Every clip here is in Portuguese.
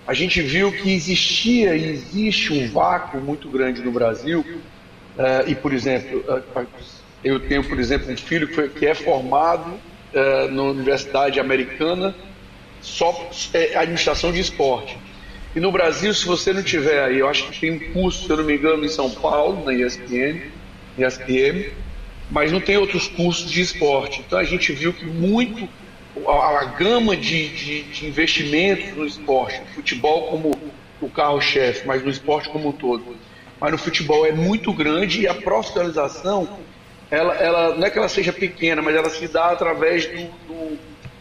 a gente viu que existia e existe um vácuo muito grande no Brasil. E, por exemplo, eu tenho, por exemplo, um filho que é formado na Universidade Americana, só administração de esporte. E no Brasil, se você não tiver aí, eu acho que tem um curso, se eu não me engano, em São Paulo, na ESPM, mas não tem outros cursos de esporte. Então a gente viu que a gama de investimentos no esporte, o futebol como o carro-chefe, mas no esporte como um todo, mas no futebol é muito grande, e a profissionalização, ela não é que ela seja pequena, mas ela se dá através do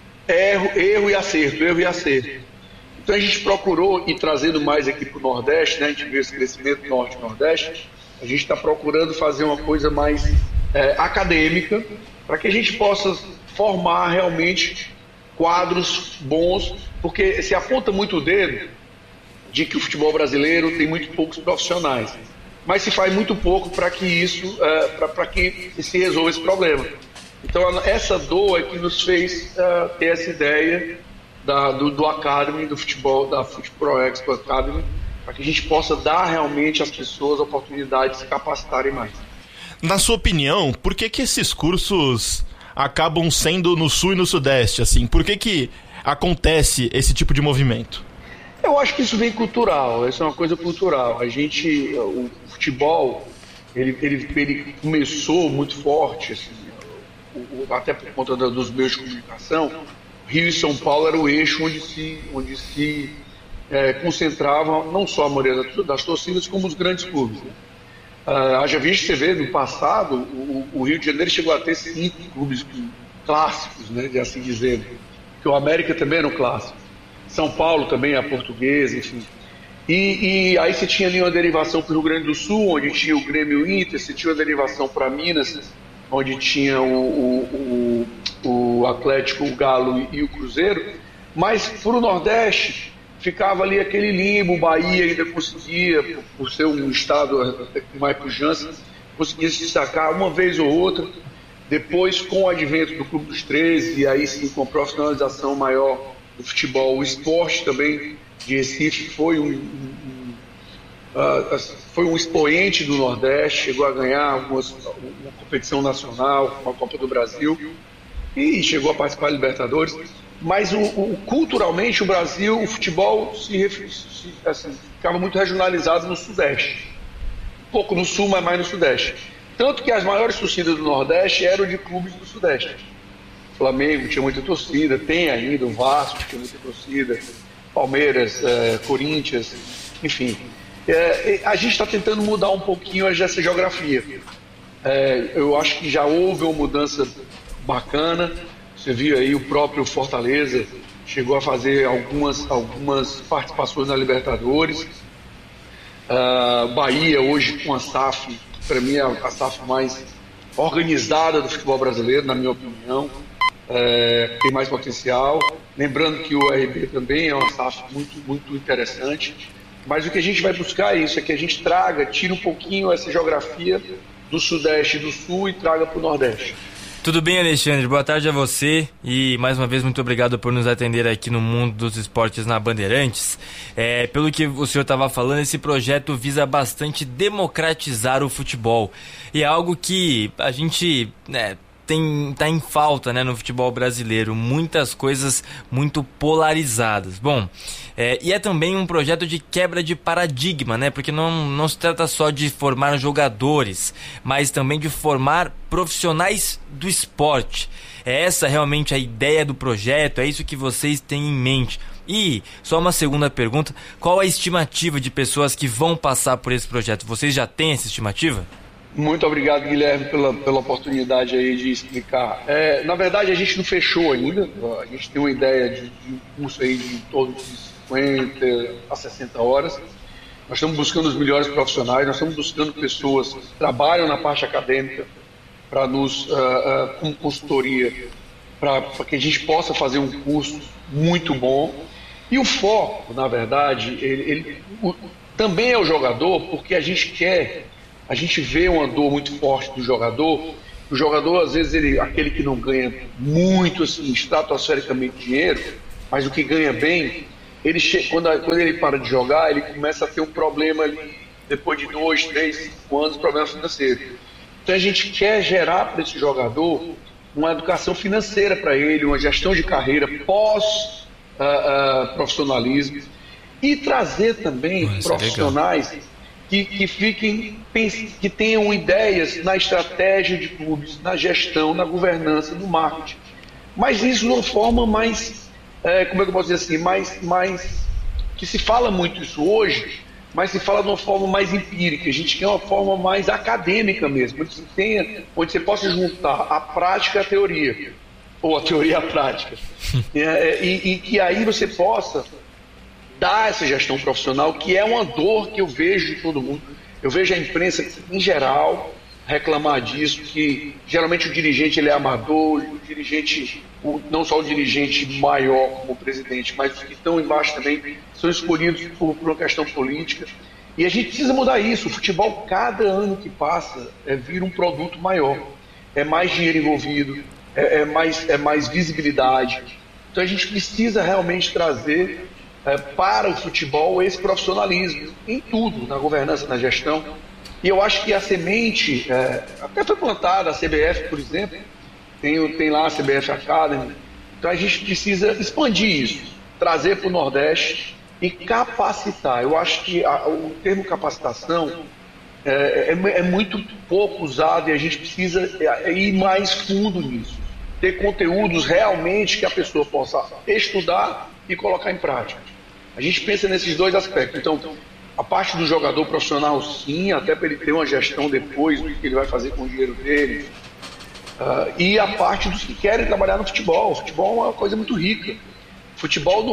erro e acerto. Então a gente procurou, e trazendo mais aqui para o Nordeste, né, a gente vê esse crescimento Norte e Nordeste, a gente está procurando fazer uma coisa mais acadêmica, para que a gente possa formar realmente quadros bons, porque se aponta muito o dedo de que o futebol brasileiro tem muito poucos profissionais, mas se faz muito pouco para que isso, para que se resolva esse problema. Então essa dor é que nos fez ter essa ideia do Academy, do futebol, da Futebol Expo Academy, para que a gente possa dar realmente às pessoas a oportunidade de se capacitarem mais. Na sua opinião, por que esses cursos acabam sendo no Sul e no Sudeste, assim? Por que acontece esse tipo de movimento? Eu acho que isso vem cultural, isso é uma coisa cultural. O futebol, ele começou muito forte, assim, até por conta dos meios de comunicação. Rio e São Paulo era o eixo onde se concentravam não só a maioria das torcidas, como os grandes clubes, né? Haja visto, você vê, no passado, o Rio de Janeiro chegou a ter 5 clubes clássicos, né, de assim dizer, que o América também era um clássico, São Paulo também, a Portuguesa, enfim. E aí você tinha ali uma derivação para o Rio Grande do Sul, onde tinha o Grêmio Inter, você tinha uma derivação para Minas, onde tinha o Atlético, o Galo e o Cruzeiro, mas para o Nordeste ficava ali aquele limbo. O Bahia ainda conseguia, por ser um estado com mais pujança, conseguia se destacar uma vez ou outra. Depois, com o advento do Clube dos 13, e aí sim com a profissionalização maior do futebol, o esporte também de Recife foi um expoente do Nordeste, chegou a ganhar uma competição nacional, uma Copa do Brasil, e chegou a participar da Libertadores. Mas culturalmente o Brasil, o futebol ficava muito regionalizado no Sudeste, um pouco no Sul, mas mais no Sudeste, tanto que as maiores torcidas do Nordeste eram de clubes do Sudeste. O Flamengo tinha muita torcida, tem ainda, o Vasco tinha muita torcida, Palmeiras, Corinthians, enfim. A gente está tentando mudar um pouquinho essa geografia. Eu acho que já houve uma mudança bacana. Você viu aí, o próprio Fortaleza chegou a fazer algumas participações na Libertadores. Bahia hoje com a SAF, para mim é a SAF mais organizada do futebol brasileiro, na minha opinião. Tem mais potencial. Lembrando que o RB também é uma SAF muito, muito interessante. Mas o que a gente vai buscar é isso, é que a gente tire um pouquinho essa geografia do Sudeste e do Sul e traga para o Nordeste. Tudo bem, Alexandre? Boa tarde a você e mais uma vez muito obrigado por nos atender aqui no Mundo dos Esportes na Bandeirantes. Pelo que o senhor estava falando, esse projeto visa bastante democratizar o futebol e é algo que a gente tá em falta, né, no futebol brasileiro, muitas coisas muito polarizadas. Bom, e é também um projeto de quebra de paradigma, né, porque não se trata só de formar jogadores, mas também de formar profissionais do esporte. É essa realmente a ideia do projeto, é isso que vocês têm em mente. E, só uma segunda pergunta, qual a estimativa de pessoas que vão passar por esse projeto? Vocês já têm essa estimativa? Muito obrigado, Guilherme, pela oportunidade aí de explicar. Na verdade, a gente não fechou ainda. A gente tem uma ideia de um curso aí de em torno de 50 a 60 horas. Nós estamos buscando os melhores profissionais, nós estamos buscando pessoas que trabalham na parte acadêmica para nos, com consultoria, para que a gente possa fazer um curso muito bom. E o foco, na verdade, também é o jogador, porque a gente vê uma dor muito forte do jogador. O jogador, às vezes, aquele que não ganha muito, assim, estratosfericamente dinheiro, mas o que ganha bem, quando ele para de jogar, ele começa a ter um problema ali, depois de 2, 3, 5 anos, problema financeiro. Então a gente quer gerar para esse jogador uma educação financeira para ele, uma gestão de carreira pós-profissionalismo e trazer também profissionais que tenham ideias na estratégia de clubes, na gestão, na governança, no marketing. Mas isso de uma forma mais, como é que eu posso dizer assim, mais que se fala muito isso hoje, mas se fala de uma forma mais empírica. A gente quer uma forma mais acadêmica mesmo, onde você possa juntar a prática e a teoria, ou a teoria e a prática, e que aí você possa dar essa gestão profissional, que é uma dor que eu vejo de todo mundo. Eu vejo a imprensa em geral reclamar disso, que geralmente o dirigente ele é amador, o dirigente, não só o dirigente maior como o presidente, mas os que estão embaixo também são escolhidos por uma questão política. E a gente precisa mudar isso. O futebol, cada ano que passa, vira um produto maior. É mais dinheiro envolvido, é mais visibilidade. Então a gente precisa realmente trazer para o futebol esse profissionalismo em tudo, na governança, na gestão. E eu acho que a semente até foi plantada, a CBF, por exemplo, tem lá a CBF Academy. Então a gente precisa expandir isso, trazer para o Nordeste e capacitar. Eu acho que o termo capacitação é muito pouco usado e a gente precisa ir mais fundo nisso. Ter conteúdos realmente que a pessoa possa estudar e colocar em prática. A gente pensa nesses dois aspectos. Então, a parte do jogador profissional, sim, até para ele ter uma gestão depois do que ele vai fazer com o dinheiro dele. E a parte dos que querem trabalhar no futebol. O futebol é uma coisa muito rica. Futebol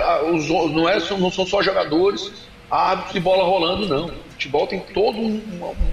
não são só jogadores, árbitros e bola rolando, não. O futebol tem todo um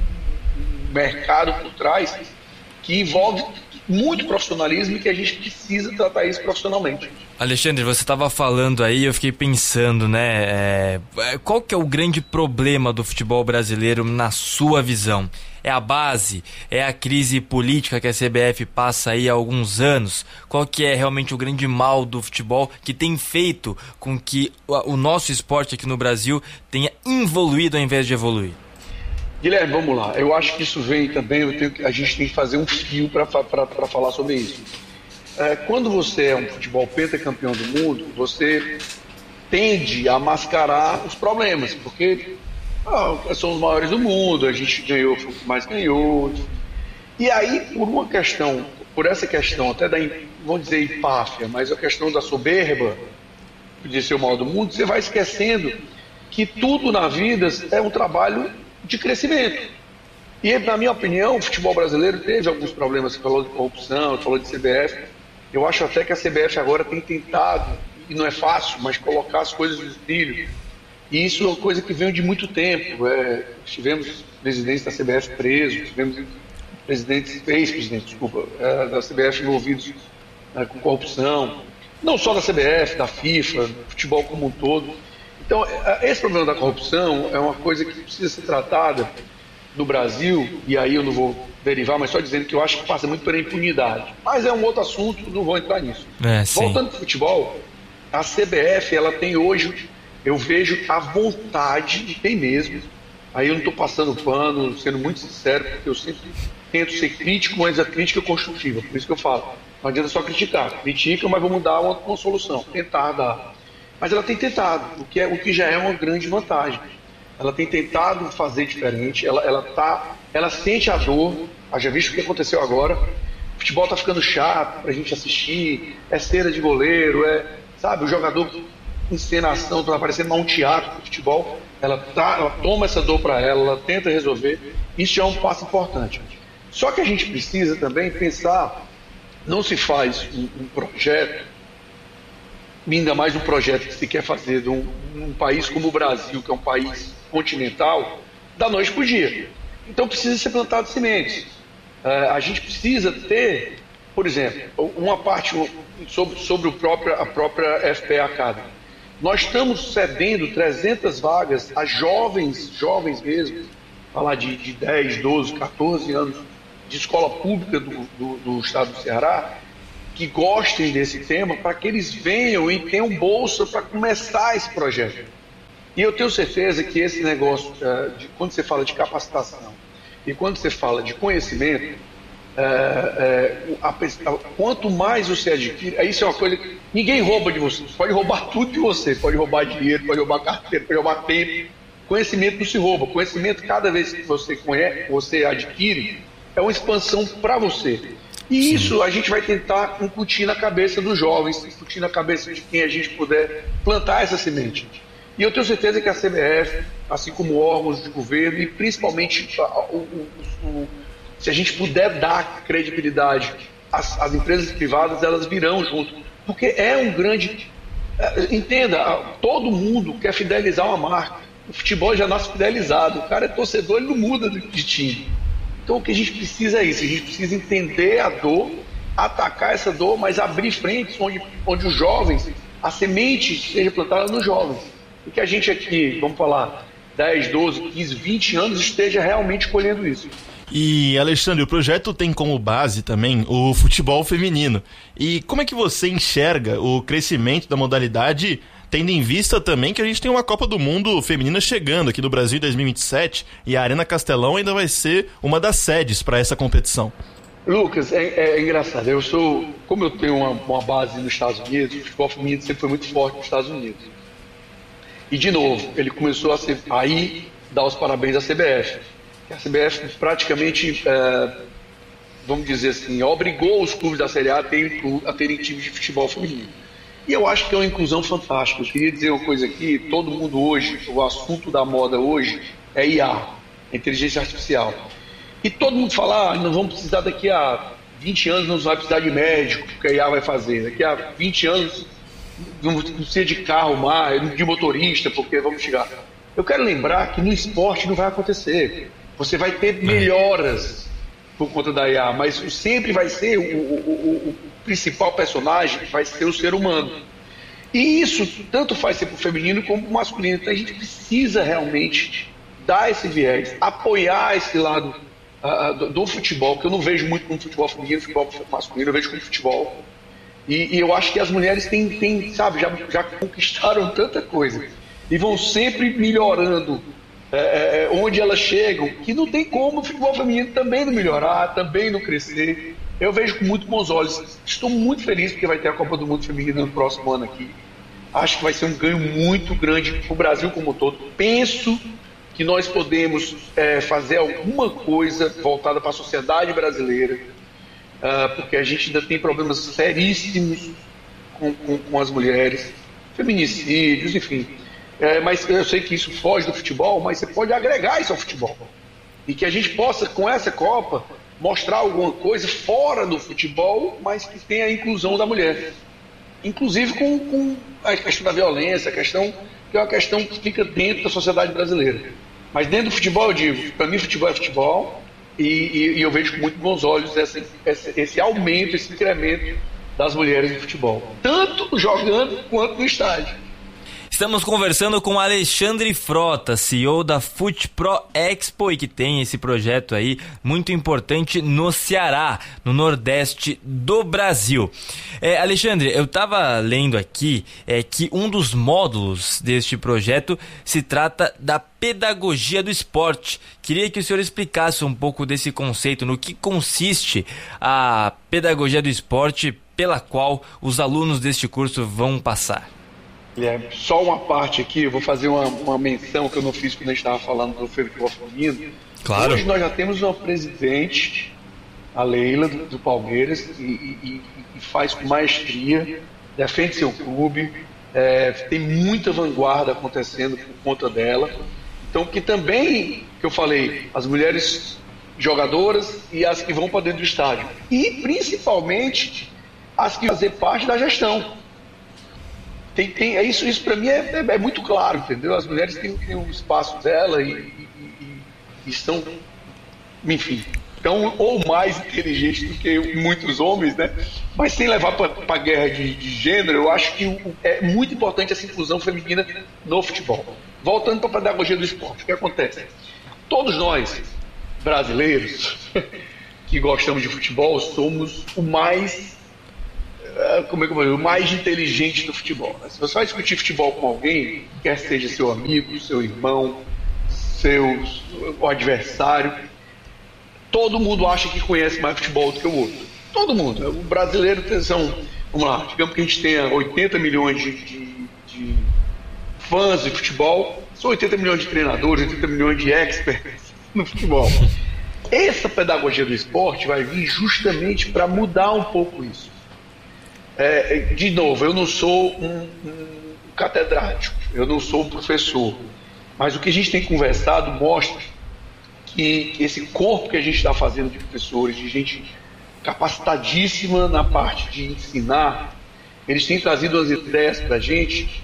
mercado por trás que envolve muito profissionalismo e que a gente precisa tratar isso profissionalmente. Alexandre, você estava falando aí, eu fiquei pensando, né? Qual que é o grande problema do futebol brasileiro na sua visão? É a base? É a crise política que a CBF passa aí há alguns anos? Qual que é realmente o grande mal do futebol que tem feito com que o nosso esporte aqui no Brasil tenha involuído ao invés de evoluir? Guilherme, vamos lá. Eu acho que isso vem também, a gente tem que fazer um fio para falar sobre isso. Quando você é um futebol pentacampeão do mundo, você tende a mascarar os problemas, porque são os maiores do mundo, a gente ganhou, foi o que mais ganhou. E aí, por essa questão até da, vamos dizer, empáfia, mas a questão da soberba de ser o maior do mundo, você vai esquecendo que tudo na vida é um trabalho de crescimento. E, na minha opinião, o futebol brasileiro teve alguns problemas. Você falou de corrupção, você falou de CBF. Eu acho até que a CBF agora tem tentado, e não é fácil, mas colocar as coisas no trilho. E isso é uma coisa que vem de muito tempo. Tivemos presidentes da CBF presos, tivemos ex-presidentes, da CBF envolvidos com corrupção. Não só da CBF, da FIFA, do futebol como um todo. Então, esse problema da corrupção é uma coisa que precisa ser tratada no Brasil, e aí eu não vou derivar, mas só dizendo que eu acho que passa muito pela impunidade. Mas é um outro assunto, não vou entrar nisso. Voltando para o futebol, a CBF, ela tem hoje, eu vejo a vontade, e tem mesmo, aí eu não estou passando pano, sendo muito sincero, porque eu sempre tento ser crítico, mas a crítica é construtiva, por isso que eu falo. Não adianta só criticar. Critica, mas vamos dar uma solução, tentar dar. Mas ela tem tentado, o que já é uma grande vantagem. Ela tem tentado fazer diferente, ela sente a dor, já visto o que aconteceu agora. O futebol está ficando chato para a gente assistir, é cera de goleiro, sabe, o jogador encenação, está parecendo um teatro do futebol. Ela toma essa dor para ela tenta resolver. Isso já é um passo importante. Só que a gente precisa também pensar, não se faz um projeto, ainda mais um projeto que se quer fazer de um país como o Brasil, que é um país continental, da noite para o dia. Então precisa ser plantado sementes. A gente precisa ter, por exemplo, uma parte sobre a própria FPA Academy. Nós estamos cedendo 300 vagas a jovens mesmo, falar de 10, 12, 14 anos, de escola pública do estado do Ceará, que gostem desse tema, para que eles venham e tenham bolsa para começar esse projeto. E eu tenho certeza que esse negócio, quando você fala de capacitação e quando você fala de conhecimento, quanto mais você adquire, isso é uma coisa que ninguém rouba de você. Pode roubar tudo de você, pode roubar dinheiro, pode roubar carteira, pode roubar tempo. Conhecimento não se rouba. Conhecimento, cada vez que você conhece, você adquire, é uma expansão para você. E isso a gente vai tentar incutir na cabeça dos jovens, incutir na cabeça de quem a gente puder plantar essa semente. E eu tenho certeza que a CBF, assim como órgãos de governo, e principalmente se a gente puder dar credibilidade às empresas privadas, elas virão junto. Porque é um grande... Entenda, todo mundo quer fidelizar uma marca. O futebol já nasce fidelizado. O cara é torcedor, ele não muda de time. Então o que a gente precisa é isso. A gente precisa entender a dor, atacar essa dor, mas abrir frentes onde os jovens, a semente seja plantada nos jovens. E que a gente aqui, vamos falar, 10, 12, 15, 20 anos esteja realmente colhendo isso. E, Alexandre, o projeto tem como base também o futebol feminino. E como é que você enxerga o crescimento da modalidade, tendo em vista também que a gente tem uma Copa do Mundo feminina chegando aqui no Brasil em 2027 e a Arena Castelão ainda vai ser uma das sedes para essa competição? Lucas, é engraçado. Como eu tenho uma base nos Estados Unidos, o futebol feminino sempre foi muito forte nos Estados Unidos. E, de novo, ele começou a dar os parabéns à CBF. A CBF praticamente, vamos dizer assim, obrigou os clubes da Série A a terem times de futebol feminino. E eu acho que é uma inclusão fantástica. Eu queria dizer uma coisa aqui, todo mundo hoje, o assunto da moda hoje é IA, inteligência artificial. E todo mundo fala, nós vamos precisar daqui a 20 anos, não vai precisar de médico, porque a IA vai fazer. Daqui a 20 anos não precisa de carro mais, de motorista, porque vamos chegar. Eu quero lembrar que no esporte não vai acontecer. Você vai ter melhoras por conta da IA, mas sempre vai ser o principal personagem, vai ser o ser humano. E isso tanto faz ser para o feminino como para o masculino. Então a gente precisa realmente dar esse viés, apoiar esse lado do futebol, que eu não vejo muito como futebol feminino, futebol masculino, eu vejo como futebol. E eu acho que as mulheres têm sabe, já conquistaram tanta coisa e vão sempre melhorando onde elas chegam, que não tem como o futebol feminino também não melhorar, também não crescer. Eu vejo com muito bons olhos. Estou muito feliz porque vai ter a Copa do Mundo Feminina no próximo ano aqui. Acho que vai ser um ganho muito grande para o Brasil como um todo. Penso que nós podemos fazer alguma coisa voltada para a sociedade brasileira, porque a gente ainda tem problemas seríssimos com as mulheres, feminicídios, enfim. Mas eu sei que isso foge do futebol, mas você pode agregar isso ao futebol. E que a gente possa, com essa Copa, mostrar alguma coisa fora do futebol, mas que tenha a inclusão da mulher. Inclusive com a questão da violência, que é uma questão que fica dentro da sociedade brasileira. Mas dentro do futebol, eu digo, para mim futebol é futebol, e eu vejo com muito bons olhos esse aumento, esse incremento das mulheres no futebol. Tanto jogando quanto no estádio. Estamos conversando com Alexandre Frota, CEO da FutPro Expo, e que tem esse projeto aí muito importante no Ceará, no Nordeste do Brasil. Alexandre, eu estava lendo aqui que um dos módulos deste projeto se trata da pedagogia do esporte. Queria que o senhor explicasse um pouco desse conceito, no que consiste a pedagogia do esporte pela qual os alunos deste curso vão passar. Só uma parte aqui, eu vou fazer uma menção que eu não fiz quando a gente estava falando do futebol feminino. Claro. Hoje nós já temos uma presidente, a Leila, do Palmeiras, e faz com maestria, defende seu clube, tem muita vanguarda acontecendo por conta dela. Então, que também, que eu falei, as mulheres jogadoras e as que vão para dentro do estádio. E, principalmente, as que fazem parte da gestão. Isso para mim é muito claro, entendeu? As mulheres têm um espaço dela e estão, enfim, tão ou mais inteligentes do que muitos homens, né? Mas sem levar para a guerra de gênero, eu acho que é muito importante essa inclusão feminina no futebol. Voltando para a pedagogia do esporte, o que acontece? Todos nós, brasileiros, que gostamos de futebol, somos o mais como é que eu vou dizer, o mais inteligente do futebol. Né? Se você vai discutir futebol com alguém, quer seja seu amigo, seu irmão, o adversário, todo mundo acha que conhece mais futebol do que o outro. Todo mundo. O brasileiro vamos lá, digamos que a gente tenha 80 milhões de fãs de futebol, são 80 milhões de treinadores, 80 milhões de experts no futebol. Essa pedagogia do esporte vai vir justamente para mudar um pouco isso. De novo, eu não sou um catedrático, eu não sou um professor, mas o que a gente tem conversado mostra que esse corpo que a gente está fazendo de professores, de gente capacitadíssima na parte de ensinar, eles têm trazido as ideias para a gente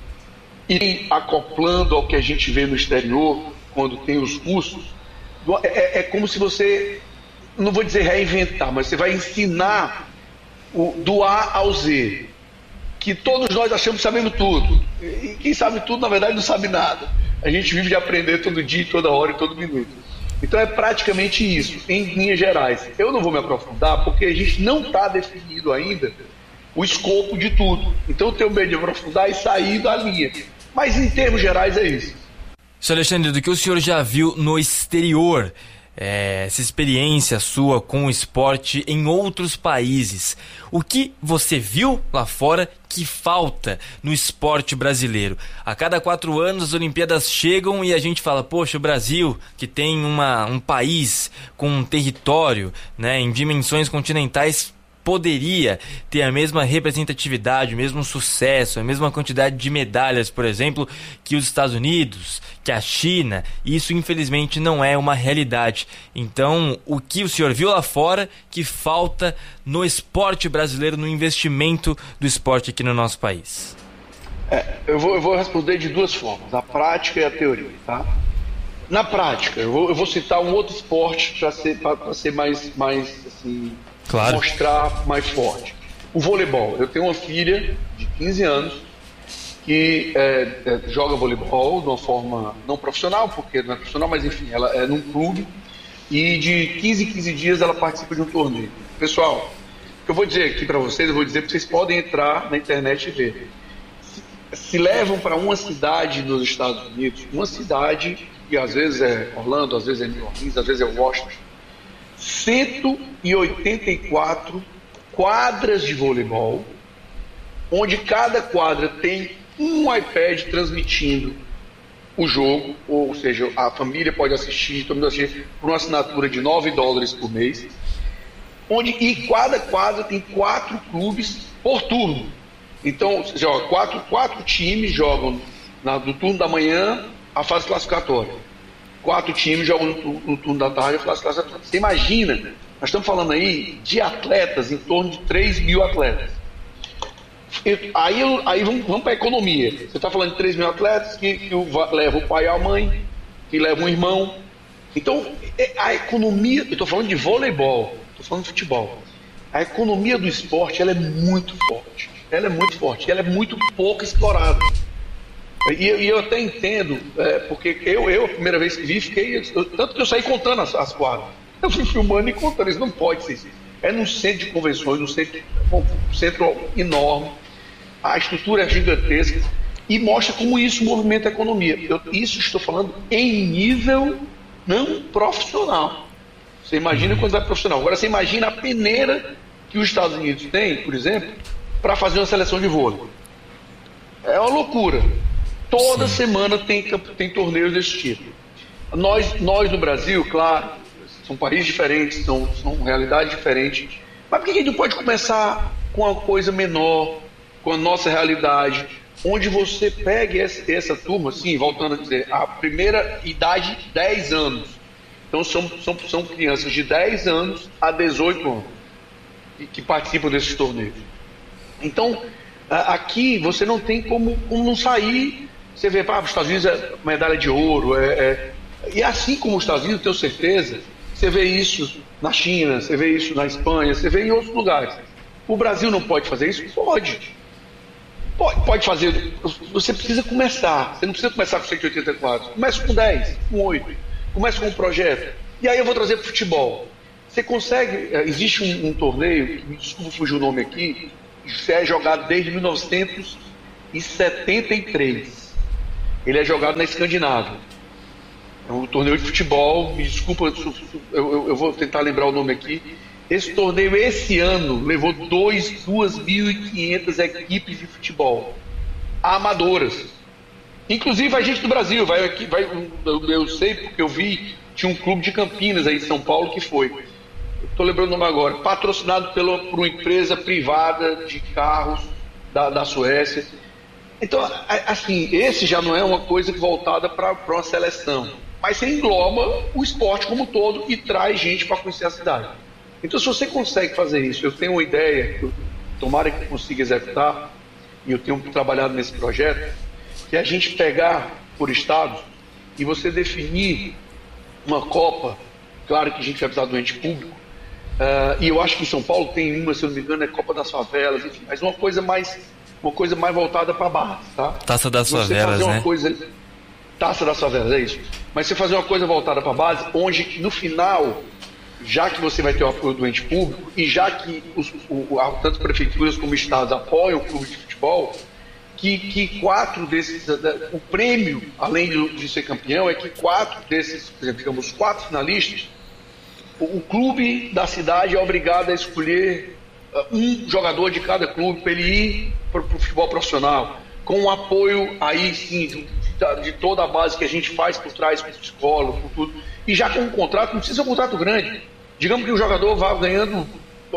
e acoplando ao que a gente vê no exterior, quando tem os cursos. É como se você, não vou dizer reinventar, mas você vai ensinar do A ao Z, que todos nós achamos que sabemos tudo. E quem sabe tudo, na verdade, não sabe nada. A gente vive de aprender todo dia, toda hora e todo minuto. Então é praticamente isso, em linhas gerais. Eu não vou me aprofundar, porque a gente não está definido ainda o escopo de tudo. Então eu tenho medo de aprofundar e sair da linha. Mas em termos gerais é isso. Sr. Alexandre, do que o senhor já viu no exterior, essa experiência sua com o esporte em outros países, o que você viu lá fora que falta no esporte brasileiro? A cada 4 anos as Olimpíadas chegam e a gente fala, poxa, o Brasil, que tem um país com um território, né, em dimensões continentais, poderia ter a mesma representatividade, o mesmo sucesso, a mesma quantidade de medalhas, por exemplo, que os Estados Unidos, que a China. Isso, infelizmente, não é uma realidade. Então, o que o senhor viu lá fora que falta no esporte brasileiro, no investimento do esporte aqui no nosso país? Eu vou responder de 2 formas, a prática e a teoria, tá? Na prática, eu vou citar um outro esporte para ser mais assim, claro, mostrar mais forte. O voleibol. Eu tenho uma filha de 15 anos que joga voleibol de uma forma não profissional, porque não é profissional, mas enfim, ela é num clube e de 15 em 15 dias ela participa de um torneio. Pessoal, o que eu vou dizer aqui para vocês, eu vou dizer que vocês podem entrar na internet e ver. Se levam para uma cidade nos Estados Unidos, uma cidade, e às vezes é Orlando, às vezes é New Orleans, às vezes é Washington, 184 quadras de voleibol, onde cada quadra tem um iPad transmitindo o jogo, ou seja, a família pode assistir, todo mundo assistir por uma assinatura de $9 por mês, e cada quadra tem 4 clubes por turno. Então, joga quatro times jogam no turno da manhã a fase classificatória. 4 times jogam no turno da tarde a fase classificatória. Você imagina, nós estamos falando aí de atletas, em torno de 3 mil atletas. Aí vamos para a economia. Você está falando de 3 mil atletas que leva o pai e a mãe, que leva um irmão. Então, a economia, eu estou falando de voleibol, estou falando de futebol. A economia do esporte, ela é muito forte. Ela é muito forte, ela é muito pouco explorada. E eu até entendo, porque eu a primeira vez que vi, tanto que eu saí contando as quadras. Eu fui filmando e contando, isso não pode ser isso. É num centro de convenções, um centro enorme, a estrutura é gigantesca e mostra como isso movimenta a economia. Isso estou falando em nível não profissional. Você imagina quando é profissional. Agora você imagina a peneira que os Estados Unidos têm, por exemplo, para fazer uma seleção de vôlei. É uma loucura. Toda semana tem torneios desse tipo. Nós no Brasil, claro, são países diferentes, são realidades diferentes. Mas por que a gente não pode começar com uma coisa menor, com a nossa realidade, onde você pegue essa turma, assim, voltando a dizer, a primeira idade, 10 anos. Então são crianças de 10 anos a 18 anos que participam desses torneios. Então, aqui você não tem como não sair. Você vê, os Estados Unidos é medalha de ouro. E assim como os Estados Unidos, tenho certeza, você vê isso na China, você vê isso na Espanha, você vê em outros lugares. O Brasil não pode fazer isso? Pode fazer. Você precisa começar. Você não precisa começar com 184. Comece com 10, com 8. Comece com um projeto. E aí eu vou trazer para o futebol. Você consegue. Existe um torneio, me desculpa fugir o nome aqui, é jogado desde 1973. Ele é jogado na Escandinávia. É um torneio de futebol, me desculpa, eu vou tentar lembrar o nome aqui. Esse torneio, esse ano, levou 2.500 equipes de futebol amadoras. Inclusive a gente do Brasil, eu sei porque eu vi, tinha um clube de Campinas aí em São Paulo que foi. Estou lembrando o nome agora, patrocinado por uma empresa privada de carros da Suécia. Então, assim, esse já não é uma coisa voltada para uma seleção, mas você engloba o esporte como um todo e traz gente para conhecer a cidade. Então, se você consegue fazer isso, eu tenho uma ideia, tomara que eu consiga executar, e eu tenho trabalhado nesse projeto, que é a gente pegar por estados e você definir uma Copa. Claro que a gente vai precisar do ente público, e eu acho que em São Paulo tem uma, se eu não me engano, é Copa das Favelas, enfim, mas uma coisa mais voltada para a base, tá? Taça das Favelas, né? Taça das Favelas, é isso. Mas você fazer uma coisa voltada para a base, onde no final, já que você vai ter o apoio do ente público e já que tanto prefeituras como estados apoiam o clube de futebol, que 4 desses, o prêmio, além de ser campeão, é que 4 desses, por exemplo, digamos, 4 finalistas, o clube da cidade é obrigado a escolher um jogador de cada clube para ele ir para o futebol profissional, com o apoio aí sim de toda a base que a gente faz por trás, com psicólogo, por tudo, e já com um contrato, não precisa ser um contrato grande. Digamos que o jogador vá ganhando,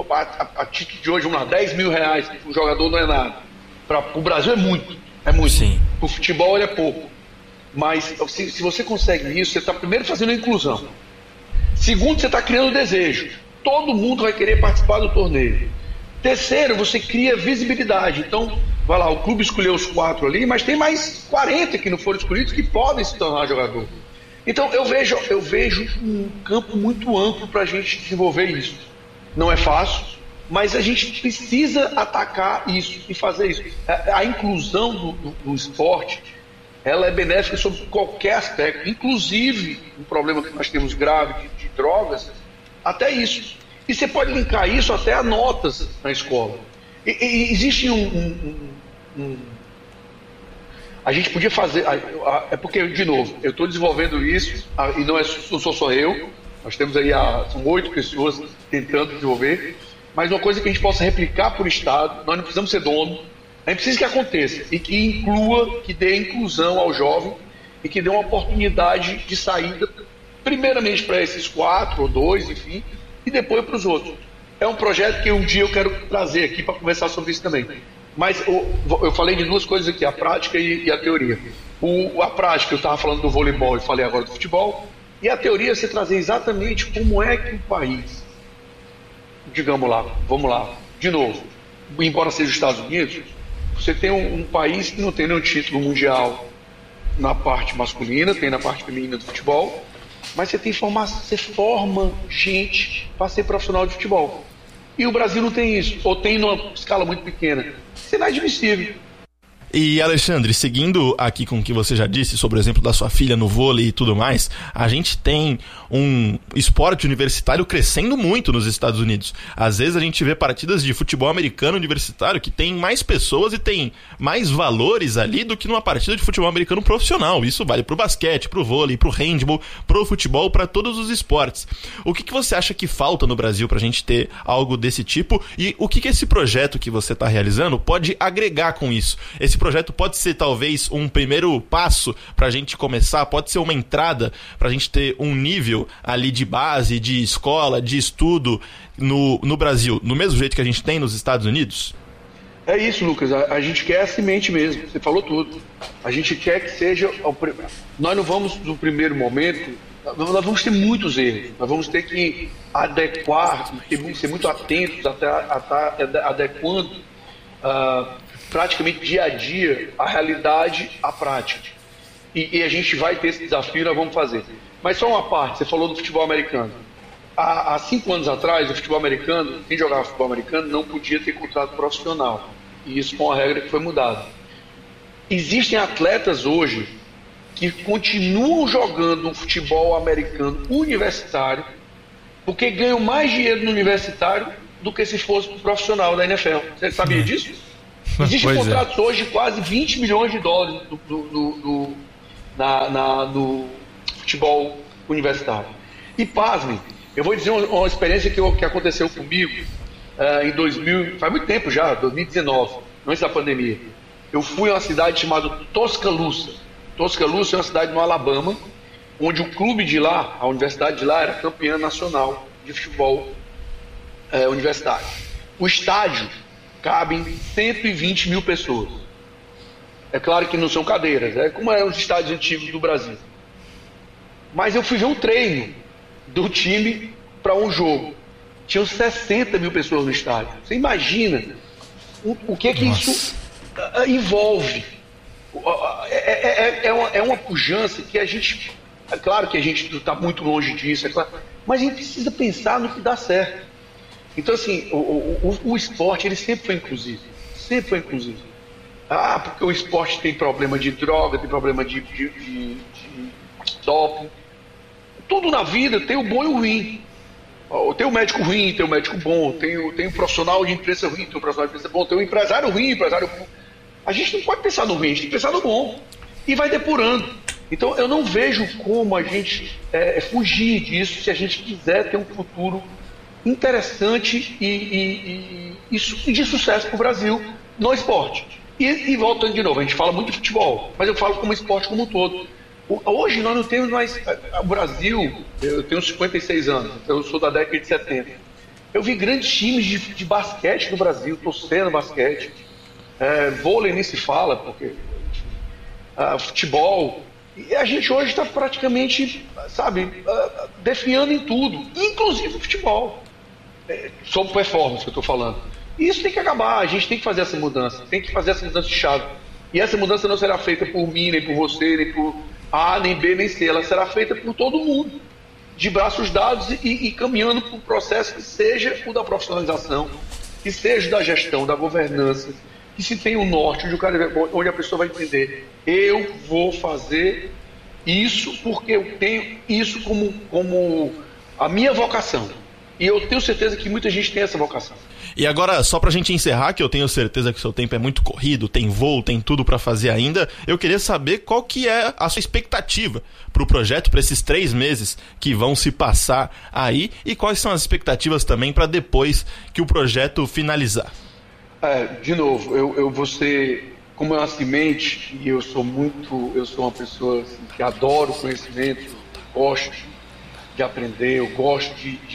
a título de hoje, vamos lá, 10 mil reais, o jogador não é nada. Para o Brasil é muito. Sim. Para o futebol ele é pouco. Mas se você consegue isso, você está primeiro fazendo a inclusão. Segundo, você está criando desejo. Todo mundo vai querer participar do torneio. Terceiro, você cria visibilidade. Então, vai lá, o clube escolheu os 4 ali, mas tem mais 40 que não foram escolhidos que podem se tornar jogador. Então, eu vejo um campo muito amplo para a gente desenvolver isso. Não é fácil, mas a gente precisa atacar isso e fazer isso. A inclusão do esporte, ela é benéfica sobre qualquer aspecto, inclusive um problema que nós temos grave de drogas, até isso. E você pode linkar isso até a notas na escola. E existe a gente podia fazer... É porque, de novo, eu estou desenvolvendo isso, e não sou só eu, nós temos aí, são 8 pessoas tentando desenvolver, mas uma coisa que a gente possa replicar por estado, nós não precisamos ser dono, a gente precisa que aconteça, e que inclua, que dê inclusão ao jovem, e que dê uma oportunidade de saída, primeiramente para esses 4 ou 2, enfim, e depois para os outros. É um projeto que um dia eu quero trazer aqui para conversar sobre isso também. Mas eu falei de 2 coisas aqui, a prática e a teoria. A prática, eu estava falando do voleibol e falei agora do futebol, e a teoria você trazer exatamente como é que o país, digamos lá, vamos lá, de novo, embora seja os Estados Unidos, você tem um país que não tem nenhum título mundial na parte masculina, tem na parte feminina do futebol, mas você forma gente para ser profissional de futebol. E o Brasil não tem isso, ou tem numa escala muito pequena. Isso é inadmissível. E Alexandre, seguindo aqui com o que você já disse sobre o exemplo da sua filha no vôlei e tudo mais, a gente tem um esporte universitário crescendo muito nos Estados Unidos. Às vezes a gente vê partidas de futebol americano universitário que tem mais pessoas e tem mais valores ali do que numa partida de futebol americano profissional. Isso vale pro basquete, pro vôlei, pro handball, pro futebol, para todos os esportes. O que você acha que falta no Brasil pra gente ter algo desse tipo? E o que esse projeto que você está realizando pode agregar com isso? Esse projeto pode ser talvez um primeiro passo para a gente começar, pode ser uma entrada para a gente ter um nível ali de base, de escola, de estudo no Brasil, no mesmo jeito que a gente tem nos Estados Unidos? É isso, Lucas, a gente quer a semente mesmo, você falou tudo. A gente quer que seja... Nós não vamos, no primeiro momento, nós vamos ter muitos erros, nós vamos ter que adequar, ser muito atentos até adequando praticamente dia a dia a realidade à prática. E a gente vai ter esse desafio e nós vamos fazer. Mas só uma parte, você falou do futebol americano. Há 5 anos atrás, o futebol americano, quem jogava futebol americano não podia ter contrato profissional. E isso foi uma regra que foi mudada. Existem atletas hoje que continuam jogando um futebol americano universitário porque ganham mais dinheiro no universitário do que se fosse profissional da NFL. Você sabia disso? Existem contratos hoje de quase 20 milhões de dólares no futebol universitário. E pasmem, eu vou dizer uma experiência que aconteceu comigo em 2000, faz muito tempo já, 2019, antes da pandemia. Eu fui a uma cidade chamada Tuscaloosa. Tuscaloosa é uma cidade no Alabama, onde o clube de lá, a universidade de lá, era campeã nacional de futebol universitário. O estádio cabem 120 mil pessoas. É claro que não são cadeiras, é como eram os estádios antigos do Brasil. Mas eu fui ver um treino do time para um jogo. Tinham 60 mil pessoas no estádio. Você imagina o que isso envolve? É uma pujança que a gente... É claro que a gente está muito longe disso, é claro, mas a gente precisa pensar no que dá certo. Então, assim, o esporte, ele sempre foi inclusivo. Sempre foi inclusivo. Porque o esporte tem problema de droga, tem problema de doping. Tudo na vida tem o bom e o ruim. Tem o médico ruim, tem o médico bom, tem o profissional de imprensa ruim, tem o profissional de imprensa bom, tem o empresário ruim, empresário bom. A gente não pode pensar no ruim, a gente tem que pensar no bom. E vai depurando. Então, eu não vejo como a gente fugir disso se a gente quiser ter um futuro interessante e de sucesso para o Brasil no esporte. E voltando de novo, a gente fala muito de futebol, mas eu falo como esporte como um todo. Hoje nós não temos mais... O Brasil, eu tenho 56 anos, então eu sou da década de 70. Eu vi grandes times de basquete no Brasil, torcendo basquete. Vôlei nem se fala, porque futebol... E a gente hoje está praticamente, definhando em tudo, inclusive o futebol. Sobre performance que eu estou falando. E isso tem que acabar, a gente tem que fazer essa mudança, tem que fazer essa mudança de chave. E essa mudança não será feita por mim, nem por você, nem por A, nem B, nem C. Ela será feita por todo mundo, de braços dados e caminhando para um processo que seja o da profissionalização, que seja o da gestão, da governança, que se tem um norte, onde a pessoa vai entender: eu vou fazer isso porque eu tenho isso como a minha vocação. E eu tenho certeza que muita gente tem essa vocação. E agora, só pra gente encerrar, que eu tenho certeza que o seu tempo é muito corrido, tem voo, tem tudo pra fazer ainda, eu queria saber qual que é a sua expectativa pro projeto, pra esses 3 meses que vão se passar aí, e quais são as expectativas também pra depois que o projeto finalizar. De novo, eu vou ser, como é uma semente, e eu sou uma pessoa assim, que adoro conhecimento, gosto de aprender, eu gosto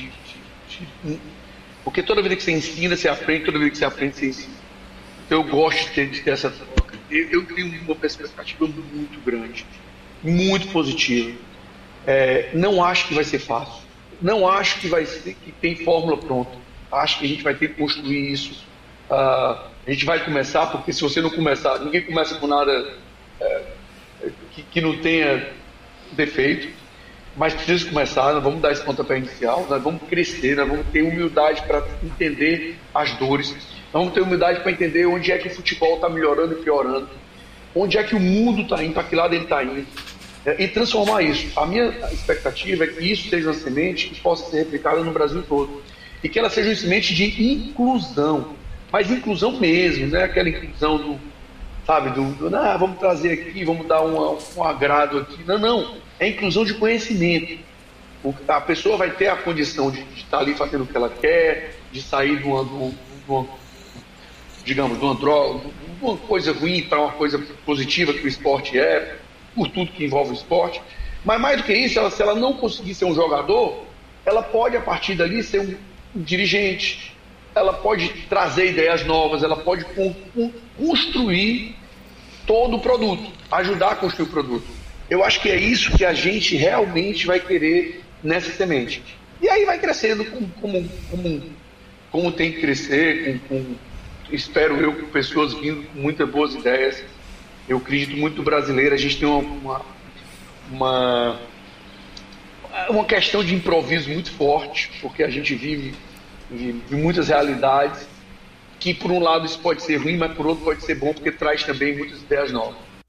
porque toda vida que você ensina, você aprende, toda vida que você aprende, você ensina. Então eu gosto de ter essa troca. Eu tenho uma perspectiva muito grande, muito positiva. Não acho que vai ser fácil. Não acho que tem fórmula pronta. Acho que a gente vai ter que construir isso. A gente vai começar, porque se você não começar, ninguém começa com nada que não tenha defeito. Mas precisa começar, nós vamos dar esse pontapé inicial, nós vamos crescer, nós vamos ter humildade para entender as dores, nós vamos ter humildade para entender onde é que o futebol está melhorando e piorando, onde é que o mundo está indo, para que lado ele está indo, e transformar isso. A minha expectativa é que isso seja uma semente que possa ser replicada no Brasil todo, e que ela seja uma semente de inclusão, mas inclusão mesmo, não é aquela inclusão vamos trazer aqui, vamos dar um agrado aqui, não. É inclusão de conhecimento. A pessoa vai ter a condição de estar ali fazendo o que ela quer, de sair de uma droga, de uma coisa ruim para uma coisa positiva que o esporte é, por tudo que envolve o esporte. Mas mais do que isso, se ela não conseguir ser um jogador, ela pode a partir dali ser um dirigente, ela pode trazer ideias novas, ela pode construir todo o produto, ajudar a construir o produto. Eu acho que é isso que a gente realmente vai querer nessa semente. E aí vai crescendo como tem que crescer, espero eu, com pessoas vindo com muitas boas ideias. Eu acredito muito no brasileiro, a gente tem uma questão de improviso muito forte, porque a gente vive muitas realidades, que por um lado isso pode ser ruim, mas por outro pode ser bom, porque traz também muitas ideias novas.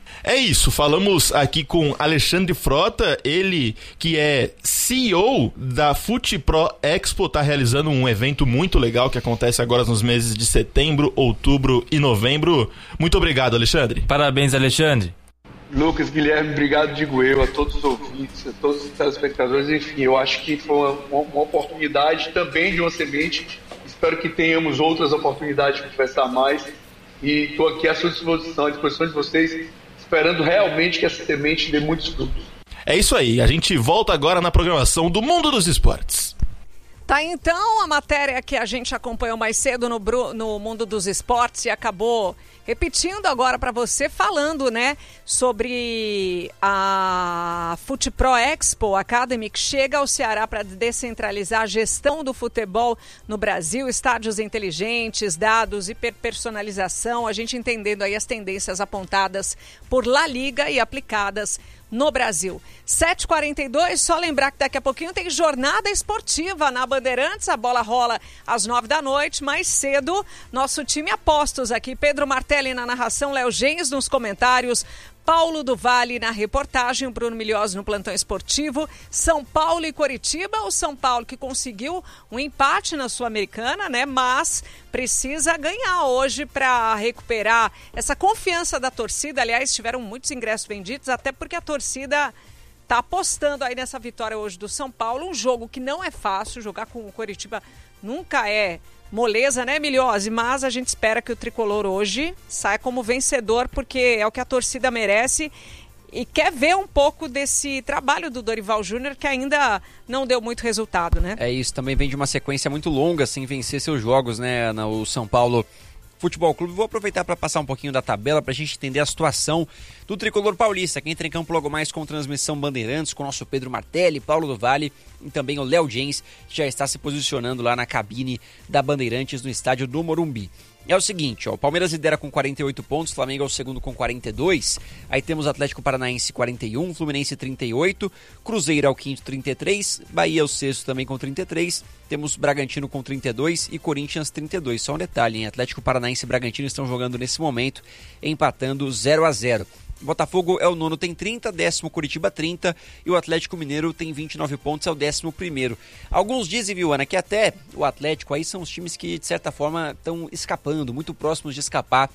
É isso, falamos aqui com Alexandre Frota, ele que é CEO da FutePro Expo, está realizando um evento muito legal que acontece agora nos meses de setembro, outubro e novembro. Muito obrigado, Alexandre. Parabéns, Alexandre. Lucas, Guilherme, obrigado, digo eu, a todos os ouvintes, a todos os telespectadores. Enfim, eu acho que foi uma oportunidade também de uma semente. Espero que tenhamos outras oportunidades de conversar mais. E estou aqui à sua disposição, à disposição de vocês, esperando realmente que essa semente dê muitos frutos. É isso aí, a gente volta agora na programação do Mundo dos Esportes. Tá, então, a matéria que a gente acompanhou mais cedo no Mundo dos Esportes e acabou repetindo agora para você, falando, né, sobre a FutePro Expo Academy, que chega ao Ceará para descentralizar a gestão do futebol no Brasil, estádios inteligentes, dados, hiperpersonalização, a gente entendendo aí as tendências apontadas por La Liga e aplicadas no Brasil. 7h42, só lembrar que daqui a pouquinho tem jornada esportiva na Bandeirantes, a bola rola às 9h, mais cedo, nosso time apostos aqui, Pedro Martelli na narração, Léo Gens nos comentários, Paulo do Vale na reportagem, o Bruno Milhose no plantão esportivo. São Paulo e Coritiba, o São Paulo que conseguiu um empate na Sul-Americana, né? Mas precisa ganhar hoje para recuperar essa confiança da torcida. Aliás, tiveram muitos ingressos vendidos, até porque a torcida está apostando aí nessa vitória hoje do São Paulo. Um jogo que não é fácil, jogar com o Coritiba nunca é moleza, né, Milhose? Mas a gente espera que o tricolor hoje saia como vencedor, porque é o que a torcida merece e quer ver um pouco desse trabalho do Dorival Júnior, que ainda não deu muito resultado, né? É isso, também vem de uma sequência muito longa sem vencer seus jogos, né, o São Paulo Futebol Clube. Vou aproveitar para passar um pouquinho da tabela para a gente entender a situação do tricolor paulista, que entra em campo logo mais com transmissão Bandeirantes, com o nosso Pedro Martelli, Paulo do Vale e também o Léo Gens, que já está se posicionando lá na cabine da Bandeirantes no estádio do Morumbi. É o seguinte, ó, o Palmeiras lidera com 48 pontos, Flamengo é o segundo com 42, aí temos Atlético Paranaense 41, Fluminense 38, Cruzeiro é o quinto 33, Bahia é o sexto também com 33, temos Bragantino com 32 e Corinthians 32. Só um detalhe, hein? Atlético Paranaense e Bragantino estão jogando nesse momento, empatando 0-0. Botafogo é o nono, tem 30, décimo Curitiba 30 e o Atlético Mineiro tem 29 pontos, é o 11º. Alguns dizem, viu, Ana, que até o Atlético aí são os times que de certa forma estão escapando, muito próximos de escapar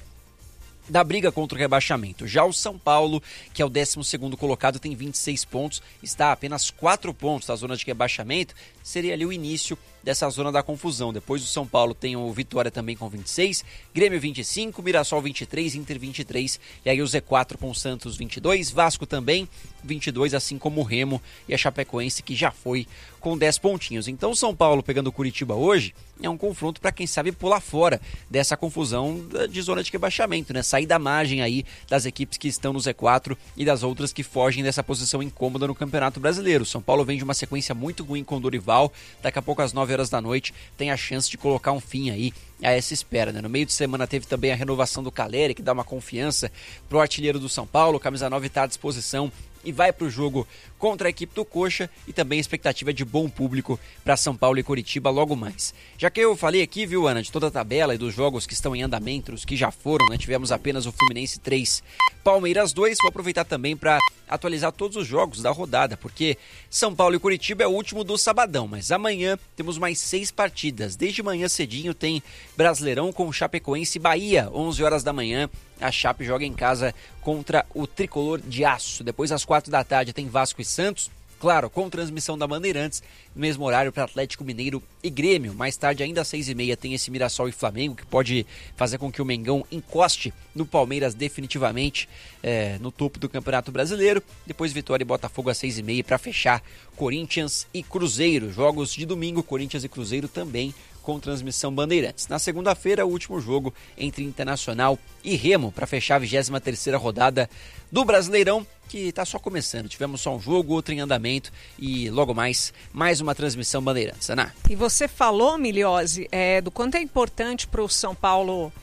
da briga contra o rebaixamento. Já o São Paulo, que é o 12º colocado, tem 26 pontos, está a apenas 4 pontos da zona de rebaixamento, seria ali o início dessa zona da confusão. Depois do São Paulo tem o Vitória também com 26, Grêmio 25, Mirassol 23, Inter 23, e aí o Z4 com o Santos 22, Vasco também 22, assim como o Remo e a Chapecoense, que já foi com 10 pontinhos. Então o São Paulo pegando o Curitiba hoje é um confronto para quem sabe pular fora dessa confusão de zona de rebaixamento, né? Sair da margem aí das equipes que estão no Z4 e das outras que fogem dessa posição incômoda no Campeonato Brasileiro. O São Paulo vem de uma sequência muito ruim com o Dorival, daqui a pouco às 9h tem a chance de colocar um fim aí a essa espera, né? No meio de semana teve também a renovação do Caleri, que dá uma confiança pro artilheiro do São Paulo, o camisa 9 está à disposição e vai para o jogo contra a equipe do Coxa, e também a expectativa de bom público para São Paulo e Coritiba logo mais. Já que eu falei aqui, viu, Ana, de toda a tabela e dos jogos que estão em andamento, os que já foram, né? Tivemos apenas o Fluminense 3, Palmeiras 2, vou aproveitar também para atualizar todos os jogos da rodada, porque São Paulo e Coritiba é o último do sabadão, mas amanhã temos mais 6 partidas. Desde manhã cedinho tem Brasileirão com Chapecoense e Bahia, 11h da manhã. A Chape joga em casa contra o Tricolor de Aço. Depois, às 4h tem Vasco e Santos. Claro, com transmissão da Bandeirantes, no mesmo horário para Atlético Mineiro e Grêmio. Mais tarde, ainda às 6h30, tem esse Mirassol e Flamengo, que pode fazer com que o Mengão encoste no Palmeiras definitivamente no topo do Campeonato Brasileiro. Depois, Vitória e Botafogo às 6h30 para fechar Corinthians e Cruzeiro. Jogos de domingo, Corinthians e Cruzeiro também com transmissão Bandeirantes. Na segunda-feira, o último jogo entre Internacional e Remo para fechar a 23ª rodada do Brasileirão, que está só começando. Tivemos só um jogo, outro em andamento e logo mais uma transmissão Bandeirantes. Ana? E você falou, Milhose, do quanto é importante para o São Paulo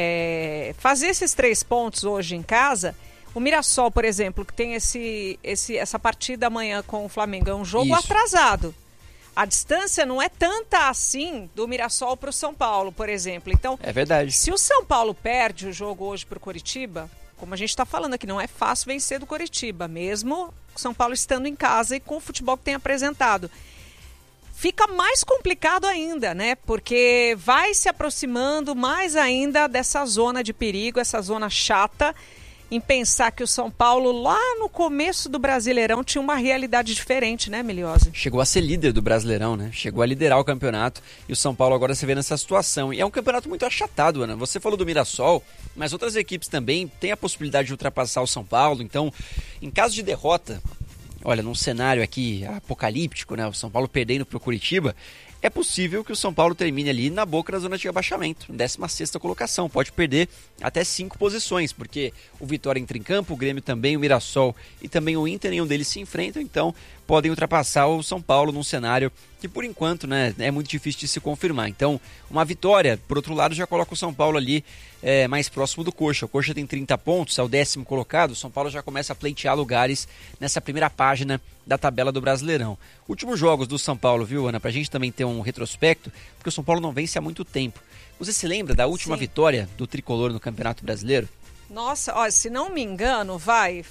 fazer esses 3 pontos hoje em casa. O Mirassol, por exemplo, que tem essa partida amanhã com o Flamengo, é um jogo atrasado. A distância não é tanta assim do Mirassol para o São Paulo, por exemplo. Então, é verdade. Se o São Paulo perde o jogo hoje para o Coritiba, como a gente está falando aqui, não é fácil vencer do Coritiba, mesmo o São Paulo estando em casa e com o futebol que tem apresentado. Fica mais complicado ainda, né? Porque vai se aproximando mais ainda dessa zona de perigo, essa zona chata, em pensar que o São Paulo, lá no começo do Brasileirão, tinha uma realidade diferente, né, Miliosa? Chegou a ser líder do Brasileirão, né? Chegou a liderar o campeonato e o São Paulo agora se vê nessa situação. E é um campeonato muito achatado, Ana. Você falou do Mirassol, mas outras equipes também têm a possibilidade de ultrapassar o São Paulo. Então, em caso de derrota, olha, num cenário aqui apocalíptico, né? O São Paulo perdendo para o Curitiba, é possível que o São Paulo termine ali na boca da zona de rebaixamento, 16ª colocação. Pode perder até 5 posições, porque o Vitória entra em campo, o Grêmio também, o Mirassol e também o Inter, nenhum deles se enfrentam, então podem ultrapassar o São Paulo num cenário que, por enquanto, né, é muito difícil de se confirmar. Então, uma vitória, por outro lado, já coloca o São Paulo ali mais próximo do Coxa. O Coxa tem 30 pontos, é o 10º colocado. O São Paulo já começa a pleitear lugares nessa primeira página da tabela do Brasileirão. Últimos jogos do São Paulo, viu, Ana? Pra gente também ter um retrospecto, porque o São Paulo não vence há muito tempo. Você se lembra da última vitória do Tricolor no Campeonato Brasileiro? Nossa, ó, se não me engano,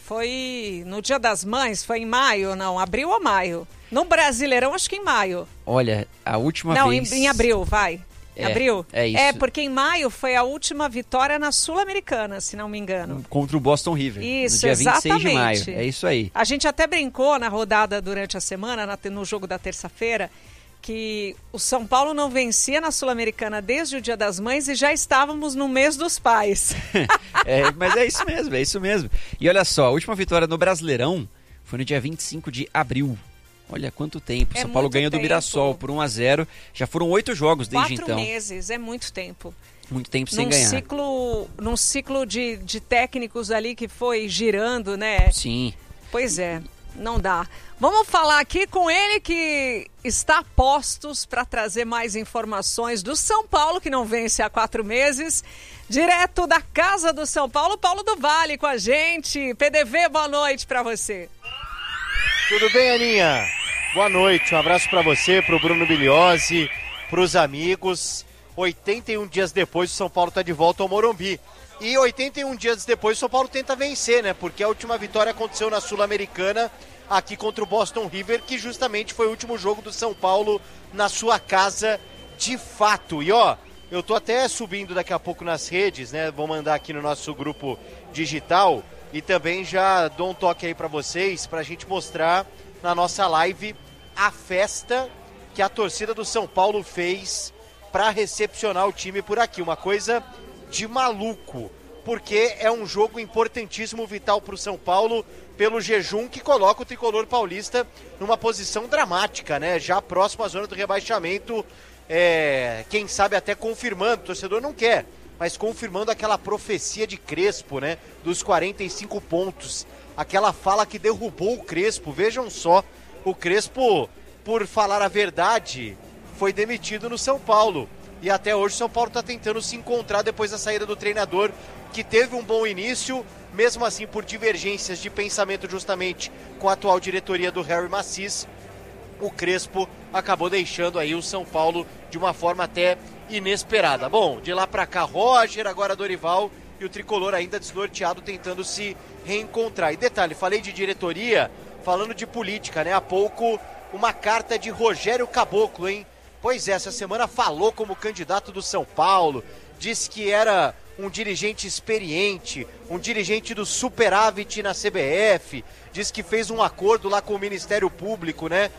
foi no Dia das Mães, foi em maio, não, abril ou maio? No Brasileirão, acho que em maio. Olha, a última vez... Não, em abril, vai. Abril? É isso. É, porque em maio foi a última vitória na Sul-Americana, se não me engano. Contra o Boston River. Isso, no dia exatamente. 26 de maio. É isso aí. A gente até brincou na rodada durante a semana, no jogo da terça-feira, que o São Paulo não vencia na Sul-Americana desde o Dia das Mães e já estávamos no mês dos pais. Mas é isso mesmo. E olha só, a última vitória no Brasileirão foi no dia 25 de abril. Olha quanto tempo. São Paulo ganha do Mirassol por 1-0. Já foram 8 jogos desde 4 então. 4 meses, é muito tempo. Muito tempo sem ganhar. Num ciclo de técnicos ali que foi girando, né? Sim. Pois é, não dá. Vamos falar aqui com ele que está a postos para trazer mais informações do São Paulo, que não vence há 4 meses. Direto da casa do São Paulo, Paulo do Vale com a gente. PDV, boa noite para você. Tudo bem, Aninha? Boa noite, um abraço para você, pro Bruno Biliosi, pros amigos. 81 dias depois o São Paulo tá de volta ao Morumbi. E 81 dias depois o São Paulo tenta vencer, né? Porque a última vitória aconteceu na Sul-Americana, aqui contra o Boston River, que justamente foi o último jogo do São Paulo na sua casa de fato. E ó, eu tô até subindo daqui a pouco nas redes, né? Vou mandar aqui no nosso grupo digital. E também já dou um toque aí pra vocês, pra gente mostrar na nossa live a festa que a torcida do São Paulo fez pra recepcionar o time por aqui. Uma coisa de maluco, porque é um jogo importantíssimo, vital pro São Paulo, pelo jejum que coloca o tricolor paulista numa posição dramática, né? Já próximo à zona do rebaixamento, quem sabe até confirmando, o torcedor não quer, mas confirmando aquela profecia de Crespo, né? Dos 45 pontos. Aquela fala que derrubou o Crespo. Vejam só, o Crespo, por falar a verdade, foi demitido no São Paulo. E até hoje o São Paulo está tentando se encontrar depois da saída do treinador, que teve um bom início, mesmo assim por divergências de pensamento justamente com a atual diretoria do Harry Macis. O Crespo acabou deixando aí o São Paulo de uma forma até inesperada. Bom, de lá pra cá Roger, agora Dorival e o tricolor ainda desnorteado tentando se reencontrar. E detalhe, falei de diretoria, falando de política, né? Há pouco uma carta de Rogério Caboclo, hein? Pois é, essa semana falou como candidato do São Paulo, disse que era um dirigente experiente, um dirigente do superávit na CBF, disse que fez um acordo lá com o Ministério Público, né?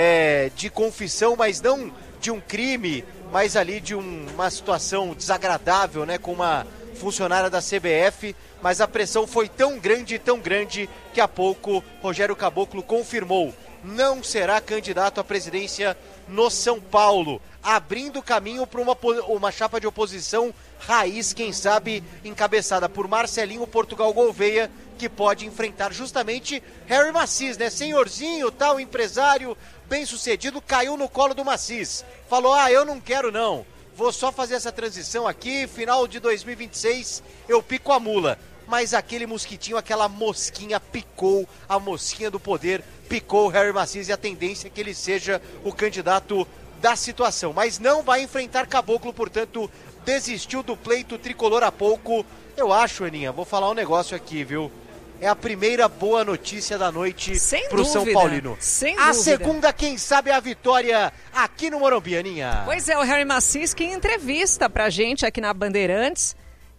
De confissão, mas não de um crime, mas ali de uma situação desagradável, né, com uma funcionária da CBF, mas a pressão foi tão grande, que há pouco Rogério Caboclo confirmou, não será candidato à presidência no São Paulo, abrindo caminho para uma chapa de oposição raiz, quem sabe encabeçada por Marcelinho Portugal Gouveia, que pode enfrentar justamente Harry Macis, né, senhorzinho, tal, empresário, bem-sucedido, caiu no colo do Macis. Falou, eu não quero não, vou só fazer essa transição aqui, final de 2026 eu pico a mula. Mas aquele mosquitinho, aquela mosquinha picou, a mosquinha do poder picou o Harry Macis e a tendência é que ele seja o candidato da situação. Mas não vai enfrentar Caboclo, portanto, desistiu do pleito tricolor há pouco. Eu acho, Aninha, vou falar um negócio aqui, viu? É a primeira boa notícia da noite pro São Paulino. Sem a dúvida. segunda, quem sabe, é a vitória aqui no Morumbi, Aninha. Pois é, o Harry Macinski em entrevista pra gente aqui na Bandeirantes,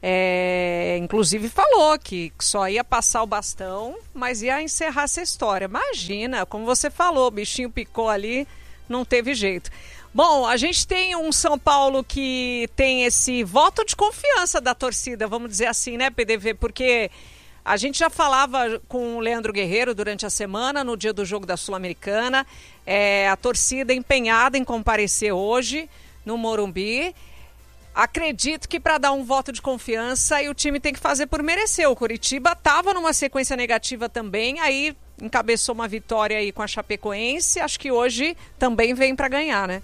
inclusive falou que só ia passar o bastão, mas ia encerrar essa história. Imagina, como você falou, o bichinho picou ali, não teve jeito. Bom, a gente tem um São Paulo que tem esse voto de confiança da torcida, vamos dizer assim, né, PDV? Porque a gente já falava com o Leandro Guerreiro durante a semana, no dia do jogo da Sul-Americana, a torcida empenhada em comparecer hoje no Morumbi. Acredito que para dar um voto de confiança, e o time tem que fazer por merecer. O Coritiba estava numa sequência negativa também, aí encabeçou uma vitória aí com a Chapecoense, acho que hoje também vem para ganhar, né?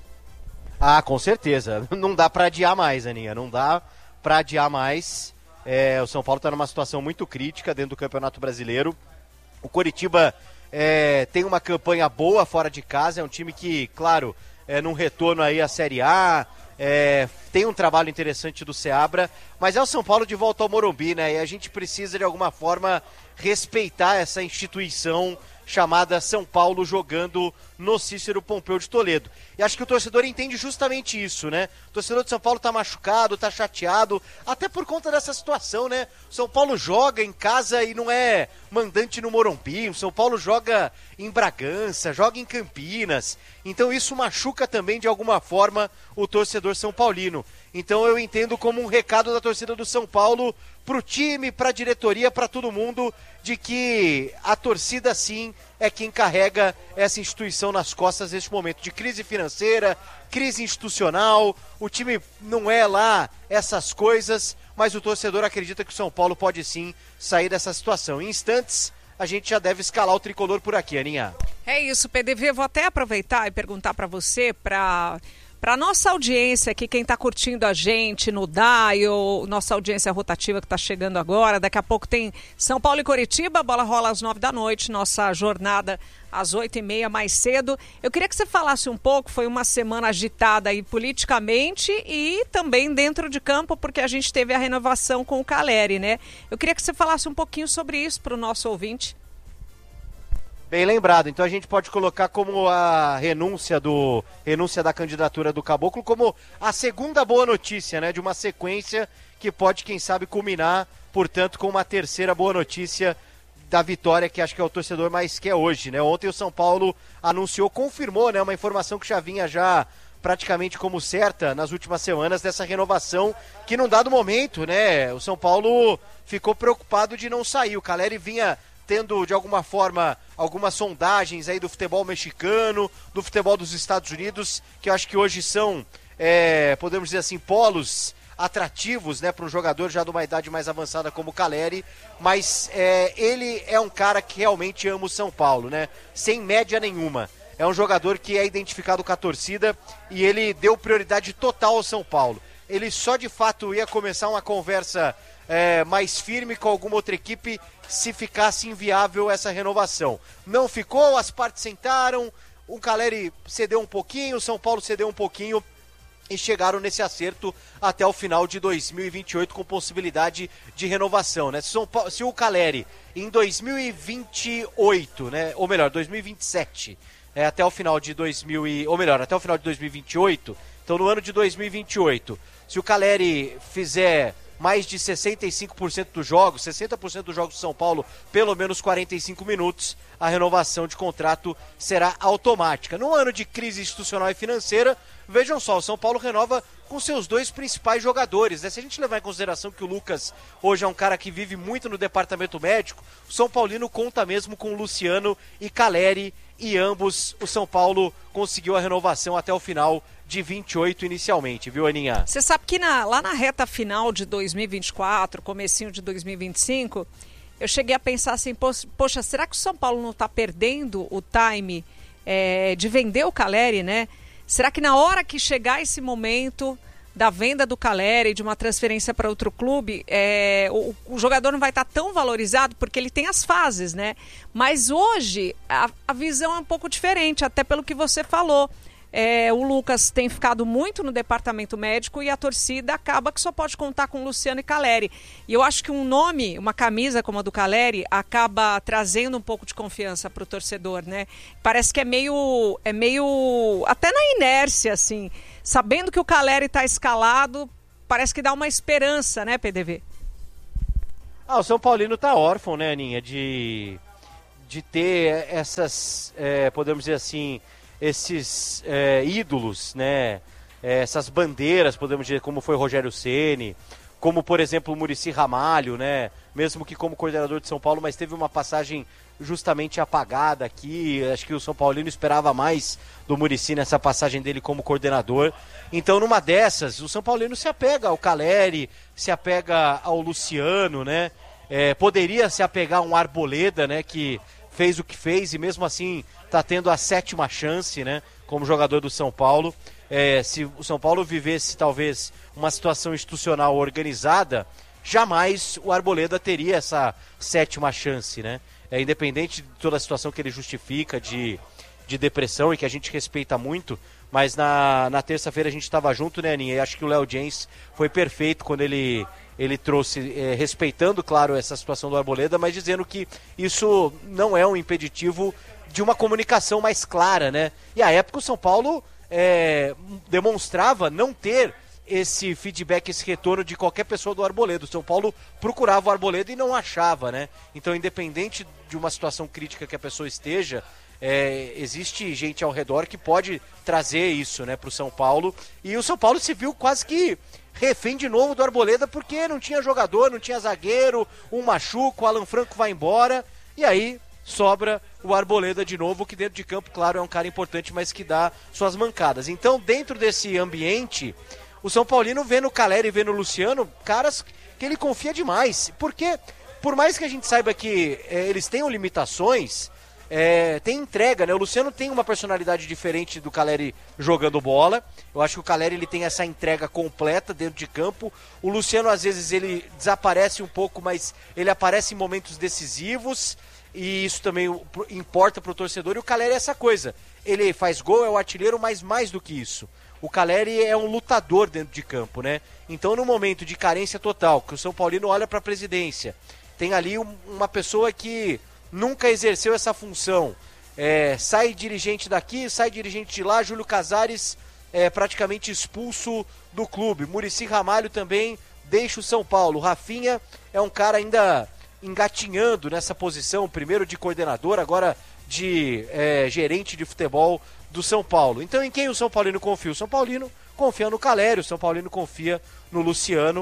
Ah, com certeza. Não dá para adiar mais, Aninha, não dá para adiar mais. O São Paulo está numa situação muito crítica dentro do Campeonato Brasileiro. O Coritiba tem uma campanha boa fora de casa, é um time que, claro, num retorno aí à Série A, tem um trabalho interessante do Seabra, mas é o São Paulo de volta ao Morumbi, né? E a gente precisa, de alguma forma, respeitar essa instituição chamada São Paulo jogando no Cícero Pompeu de Toledo. E acho que o torcedor entende justamente isso, né? O torcedor de São Paulo tá machucado, tá chateado, até por conta dessa situação, né? O São Paulo joga em casa e não é mandante no Morumbi, o São Paulo joga em Bragança, joga em Campinas, então isso machuca também de alguma forma o torcedor são paulino. Então eu entendo como um recado da torcida do São Paulo pro time, pra diretoria, pra todo mundo, de que a torcida sim é quem carrega essa instituição nas costas neste momento de crise financeira, crise institucional. O time não é lá essas coisas, mas o torcedor acredita que o São Paulo pode sim sair dessa situação. Em instantes, a gente já deve escalar o tricolor por aqui, Aninha. É isso, PDV. Vou até aproveitar e perguntar para você, para nossa audiência aqui, quem está curtindo a gente no Dial, nossa audiência rotativa que está chegando agora, daqui a pouco tem São Paulo e Coritiba, a bola rola às 9 da noite, nossa jornada às 8h30 mais cedo. Eu queria que você falasse um pouco, foi uma semana agitada aí politicamente e também dentro de campo, porque a gente teve a renovação com o Caleri, né? Eu queria que você falasse um pouquinho sobre isso para o nosso ouvinte. Bem lembrado, então a gente pode colocar como a renúncia da candidatura do Caboclo como a segunda boa notícia, né, de uma sequência que pode, quem sabe, culminar, portanto, com uma terceira boa notícia da vitória que acho que é o torcedor mais quer hoje, né? Ontem o São Paulo confirmou, né, uma informação que já vinha já praticamente como certa nas últimas semanas dessa renovação, que num dado momento, né, o São Paulo ficou preocupado de não sair. O Caleri vinha tendo, de alguma forma, algumas sondagens aí do futebol mexicano, do futebol dos Estados Unidos, que eu acho que hoje são, podemos dizer assim, polos atrativos, né, para um jogador já de uma idade mais avançada como o Caleri, mas ele é um cara que realmente ama o São Paulo, né, sem média nenhuma. É um jogador que é identificado com a torcida e ele deu prioridade total ao São Paulo. Ele só de fato ia começar uma conversa mais firme com alguma outra equipe se ficasse inviável essa renovação. Não ficou, as partes sentaram, o Caleri cedeu um pouquinho, o São Paulo cedeu um pouquinho e chegaram nesse acerto até o final de 2028 com possibilidade de renovação, né? Se o Caleri em 2028, né, ou melhor, 2027, até o final de até o final de 2028, então no ano de 2028, se o Caleri fizer mais de 65% dos jogos, 60% dos jogos do São Paulo, pelo menos 45 minutos, a renovação de contrato será automática. Num ano de crise institucional e financeira, vejam só, o São Paulo renova com seus dois principais jogadores, né? Se a gente levar em consideração que o Lucas hoje é um cara que vive muito no departamento médico, o São Paulino conta mesmo com o Luciano e Caleri, e ambos o São Paulo conseguiu a renovação até o final de 28 inicialmente, viu, Aninha? Você sabe que lá na reta final de 2024, comecinho de 2025, eu cheguei a pensar assim, poxa, será que o São Paulo não está perdendo o time de vender o Caleri, né? Será que na hora que chegar esse momento da venda do Caleri, de uma transferência para outro clube, o jogador não vai estar tão valorizado porque ele tem as fases, né? Mas hoje a visão é um pouco diferente, até pelo que você falou. o Lucas tem ficado muito no departamento médico e a torcida acaba que só pode contar com Luciano e Calleri. E eu acho que um nome, uma camisa como a do Calleri, acaba trazendo um pouco de confiança para o torcedor, né? Parece que é meio até na inércia, assim, sabendo que o Calleri está escalado, parece que dá uma esperança, né, PDV? O São Paulino tá órfão, né, Aninha, de ter essas, podemos dizer assim, esses ídolos, né, essas bandeiras, podemos dizer, como foi o Rogério Ceni, como, por exemplo, o Muricy Ramalho, né, mesmo que como coordenador de São Paulo, mas teve uma passagem justamente apagada aqui. Acho que o São Paulino esperava mais do Muricy nessa passagem dele como coordenador. Então, numa dessas, o São Paulino se apega ao Calleri, se apega ao Luciano, né? Poderia se apegar a um Arboleda, né? Que fez o que fez e mesmo assim está tendo a 7ª chance, né? Como jogador do São Paulo. Se o São Paulo vivesse talvez uma situação institucional organizada, jamais o Arboleda teria essa 7ª chance, né? Independente de toda a situação que ele justifica de depressão e que a gente respeita muito, mas na terça-feira a gente estava junto, né, Aninha? E acho que o Léo Jens foi perfeito quando ele trouxe, respeitando, claro, essa situação do Arboleda, mas dizendo que isso não é um impeditivo de uma comunicação mais clara, né? E à época o São Paulo demonstrava não ter esse feedback, esse retorno de qualquer pessoa do Arboleda. O São Paulo procurava o Arboleda e não achava, né? Então, independente de uma situação crítica que a pessoa esteja, existe gente ao redor que pode trazer isso, né, para o São Paulo. E o São Paulo se viu quase que refém de novo do Arboleda, porque não tinha jogador, não tinha zagueiro, um machuca, o Alan Franco vai embora, e aí sobra o Arboleda de novo, que dentro de campo, claro, é um cara importante, mas que dá suas mancadas. Então, dentro desse ambiente, o São Paulino vê no Calleri e vê no Luciano caras que ele confia demais. Porque, por mais que a gente saiba que eles tenham limitações, tem entrega, né? O Luciano tem uma personalidade diferente do Calleri jogando bola. Eu acho que o Calleri ele tem essa entrega completa dentro de campo. O Luciano, às vezes, ele desaparece um pouco, mas ele aparece em momentos decisivos. E isso também importa para o torcedor. E o Calleri é essa coisa. Ele faz gol, é o artilheiro, mas mais do que isso. O Calleri é um lutador dentro de campo, né? Então, no momento de carência total, que o São Paulino olha para a presidência, tem ali uma pessoa que nunca exerceu essa função. Sai dirigente daqui, sai dirigente de lá. Júlio Casares praticamente expulso do clube. Muricy Ramalho também deixa o São Paulo. Rafinha é um cara ainda engatinhando nessa posição, primeiro de coordenador, agora de gerente de futebol do São Paulo. Então, em quem o São Paulino confia? O São Paulino confia no Calleri, o São Paulino confia no Luciano,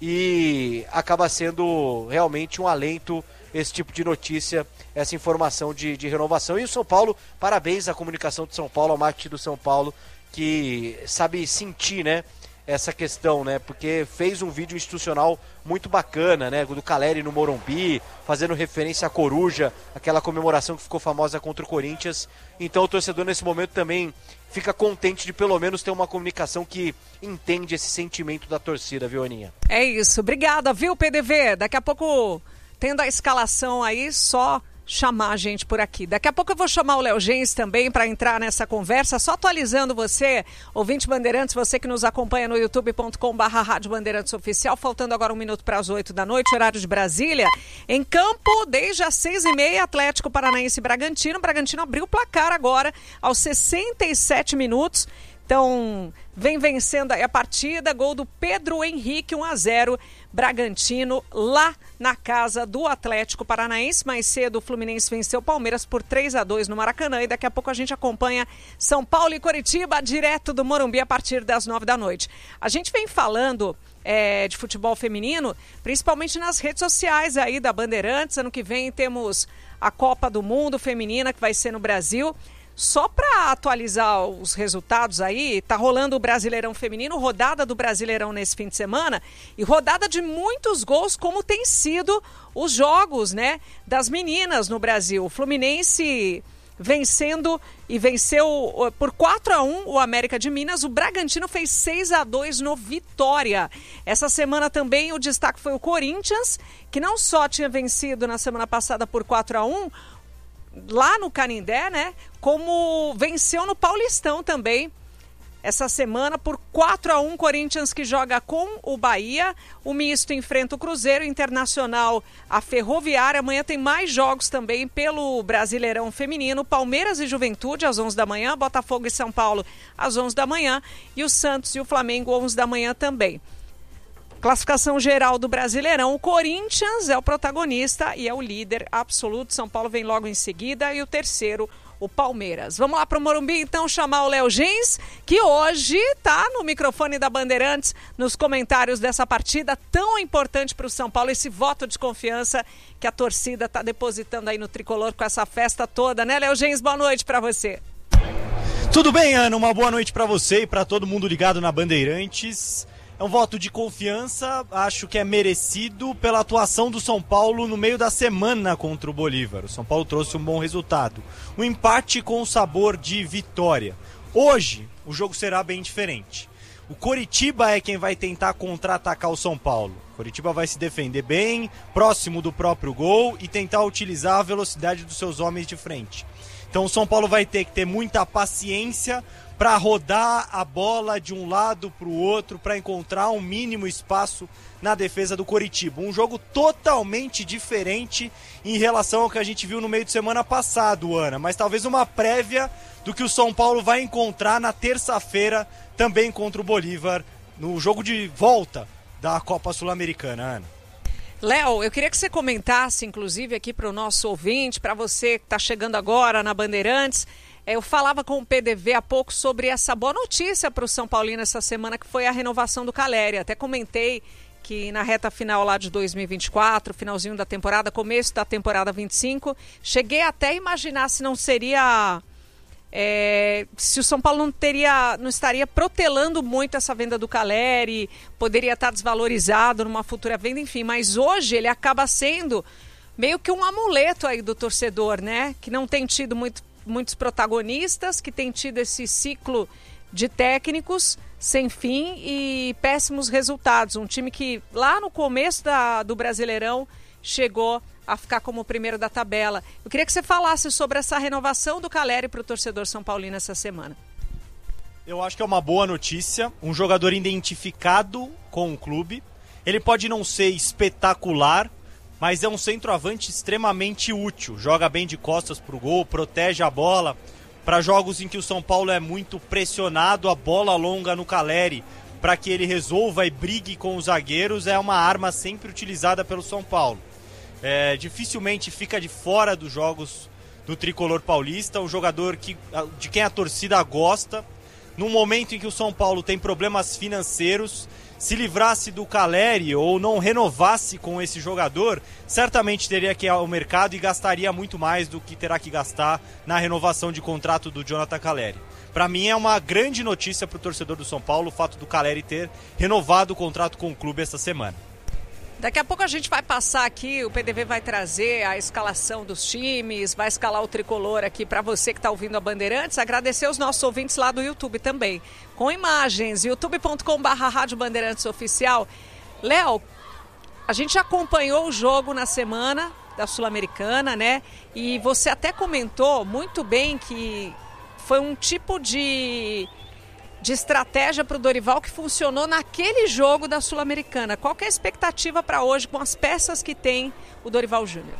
e acaba sendo realmente um alento esse tipo de notícia, essa informação de renovação. E o São Paulo, parabéns à comunicação de São Paulo, ao marketing do São Paulo, que sabe sentir, né, essa questão, né, porque fez um vídeo institucional muito bacana, né, do Calleri no Morumbi, fazendo referência à Coruja, aquela comemoração que ficou famosa contra o Corinthians. Então o torcedor nesse momento também fica contente de pelo menos ter uma comunicação que entende esse sentimento da torcida, viu, Aninha? É isso, obrigada, viu, PDV? Daqui a pouco, tendo a escalação aí, só chamar a gente por aqui. Daqui a pouco eu vou chamar o Léo Jens também para entrar nessa conversa, só atualizando você, ouvinte Bandeirantes, você que nos acompanha no youtube.com/Rádio Bandeirantes Oficial, faltando agora 1 minuto para as 8 da noite, horário de Brasília. Em campo, desde as 6h30, Atlético Paranaense e Bragantino. O Bragantino abriu o placar agora aos 67 minutos. Então, vem vencendo aí a partida, gol do Pedro Henrique, 1-0, Bragantino, lá na casa do Atlético Paranaense. Mais cedo o Fluminense venceu o Palmeiras por 3-2 no Maracanã, e daqui a pouco a gente acompanha São Paulo e Coritiba, direto do Morumbi, a partir das 9 da noite. A gente vem falando de futebol feminino, principalmente nas redes sociais aí da Bandeirantes. Ano que vem temos a Copa do Mundo feminina, que vai ser no Brasil. Só para atualizar os resultados aí, tá rolando o Brasileirão Feminino, rodada do Brasileirão nesse fim de semana, e rodada de muitos gols, como tem sido os jogos, né, das meninas no Brasil. O Fluminense venceu por 4-1 o América de Minas. O Bragantino fez 6-2 no Vitória. Essa semana também o destaque foi o Corinthians, que não só tinha vencido na semana passada por 4-1, lá no Canindé, né? Como venceu no Paulistão também essa semana por 4-1, Corinthians que joga com o Bahia, o Misto enfrenta o Cruzeiro, Internacional a Ferroviária, amanhã tem mais jogos também pelo Brasileirão Feminino, Palmeiras e Juventude às 11 da manhã, Botafogo e São Paulo às 11 da manhã e o Santos e o Flamengo às 11 da manhã também. Classificação geral do Brasileirão, o Corinthians é o protagonista e é o líder absoluto, São Paulo vem logo em seguida e o terceiro, o Palmeiras. Vamos lá para o Morumbi, então, chamar o Léo Gens, que hoje está no microfone da Bandeirantes, nos comentários dessa partida tão importante para o São Paulo, esse voto de confiança que a torcida está depositando aí no Tricolor com essa festa toda, né, Léo Gens? Boa noite para você. Tudo bem, Ana? Uma boa noite para você e para todo mundo ligado na Bandeirantes. É um voto de confiança, acho que é merecido pela atuação do São Paulo no meio da semana contra o Bolívar. O São Paulo trouxe um bom resultado. Um empate com sabor de vitória. Hoje, o jogo será bem diferente. O Coritiba é quem vai tentar contra-atacar o São Paulo. O Coritiba vai se defender bem, próximo do próprio gol e tentar utilizar a velocidade dos seus homens de frente. Então o São Paulo vai ter que ter muita paciência para rodar a bola de um lado para o outro, para encontrar um mínimo espaço na defesa do Coritiba. Um jogo totalmente diferente em relação ao que a gente viu no meio de semana passado, Ana, mas talvez uma prévia do que o São Paulo vai encontrar na terça-feira, também contra o Bolívar, no jogo de volta da Copa Sul-Americana, Ana. Léo, eu queria que você comentasse, inclusive, aqui para o nosso ouvinte, para você que está chegando agora na Bandeirantes. Eu falava com o PDV há pouco sobre essa boa notícia para o São Paulino essa semana, que foi a renovação do Calleri. Até comentei que na reta final lá de 2024, finalzinho da temporada, começo da temporada 25, cheguei até a imaginar se não seria... se o São Paulo não estaria protelando muito essa venda do Calleri, poderia estar desvalorizado numa futura venda, enfim. Mas hoje ele acaba sendo meio que um amuleto aí do torcedor, né? Que não tem tido muitos protagonistas, que tem tido esse ciclo de técnicos sem fim e péssimos resultados. Um time que lá no começo do Brasileirão chegou a ficar como o primeiro da tabela. Eu queria que você falasse sobre essa renovação do Calleri para o torcedor são paulino essa semana. Eu acho que é uma boa notícia, um jogador identificado com o clube. Ele pode não ser espetacular, mas é um centroavante extremamente útil. Joga bem de costas para o gol, protege a bola. Para jogos em que o São Paulo é muito pressionado, a bola longa no Calleri, para que ele resolva e brigue com os zagueiros, é uma arma sempre utilizada pelo São Paulo. Dificilmente fica de fora dos jogos do Tricolor Paulista, um jogador de quem a torcida gosta. No momento em que o São Paulo tem problemas financeiros, se livrasse do Calleri ou não renovasse com esse jogador, certamente teria que ir ao mercado e gastaria muito mais do que terá que gastar na renovação de contrato do Jonathan Calleri. Para mim é uma grande notícia para o torcedor do São Paulo o fato do Calleri ter renovado o contrato com o clube esta semana. Daqui a pouco a gente vai passar aqui, o PDV vai trazer a escalação dos times, vai escalar o Tricolor aqui para você que está ouvindo a Bandeirantes. Agradecer os nossos ouvintes lá do YouTube também, com imagens, youtube.com/Rádio Bandeirantes Oficial. Léo, a gente acompanhou o jogo na semana da Sul-Americana, né? E você até comentou muito bem que foi um tipo de estratégia para o Dorival que funcionou naquele jogo da Sul-Americana. Qual que é a expectativa para hoje com as peças que tem o Dorival Júnior?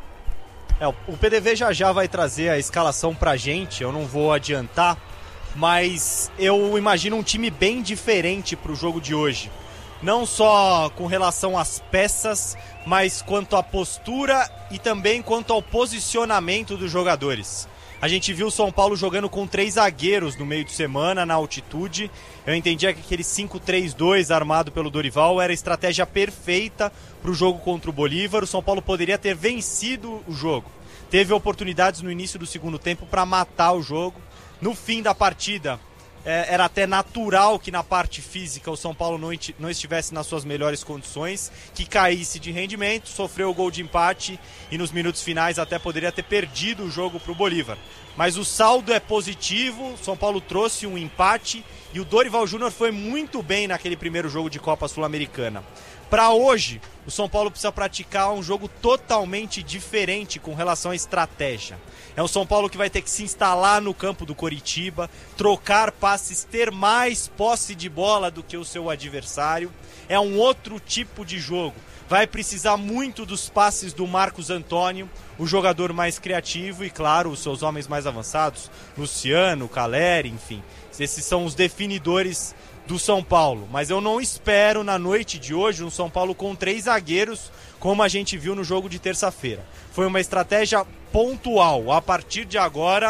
O PDV já vai trazer a escalação pra gente, eu não vou adiantar, mas eu imagino um time bem diferente para o jogo de hoje. Não só com relação às peças, mas quanto à postura e também quanto ao posicionamento dos jogadores. A gente viu o São Paulo jogando com 3 zagueiros no meio de semana, na altitude. Eu entendia que aquele 5-3-2 armado pelo Dorival era a estratégia perfeita para o jogo contra o Bolívar. O São Paulo poderia ter vencido o jogo. Teve oportunidades no início do segundo tempo para matar o jogo. No fim da partida, era até natural que na parte física o São Paulo não estivesse nas suas melhores condições, que caísse de rendimento, sofreu o gol de empate e nos minutos finais até poderia ter perdido o jogo para o Bolívar. Mas o saldo é positivo, o São Paulo trouxe um empate e o Dorival Júnior foi muito bem naquele primeiro jogo de Copa Sul-Americana. Para hoje, o São Paulo precisa praticar um jogo totalmente diferente com relação à estratégia. É um São Paulo que vai ter que se instalar no campo do Coritiba, trocar passes, ter mais posse de bola do que o seu adversário. É um outro tipo de jogo. Vai precisar muito dos passes do Marcos Antônio, o jogador mais criativo, e claro, os seus homens mais avançados, Luciano, Caleri, enfim. Esses são os definidores do São Paulo. Mas eu não espero na noite de hoje um São Paulo com 3 zagueiros, como a gente viu no jogo de terça-feira. Foi uma estratégia pontual. A partir de agora,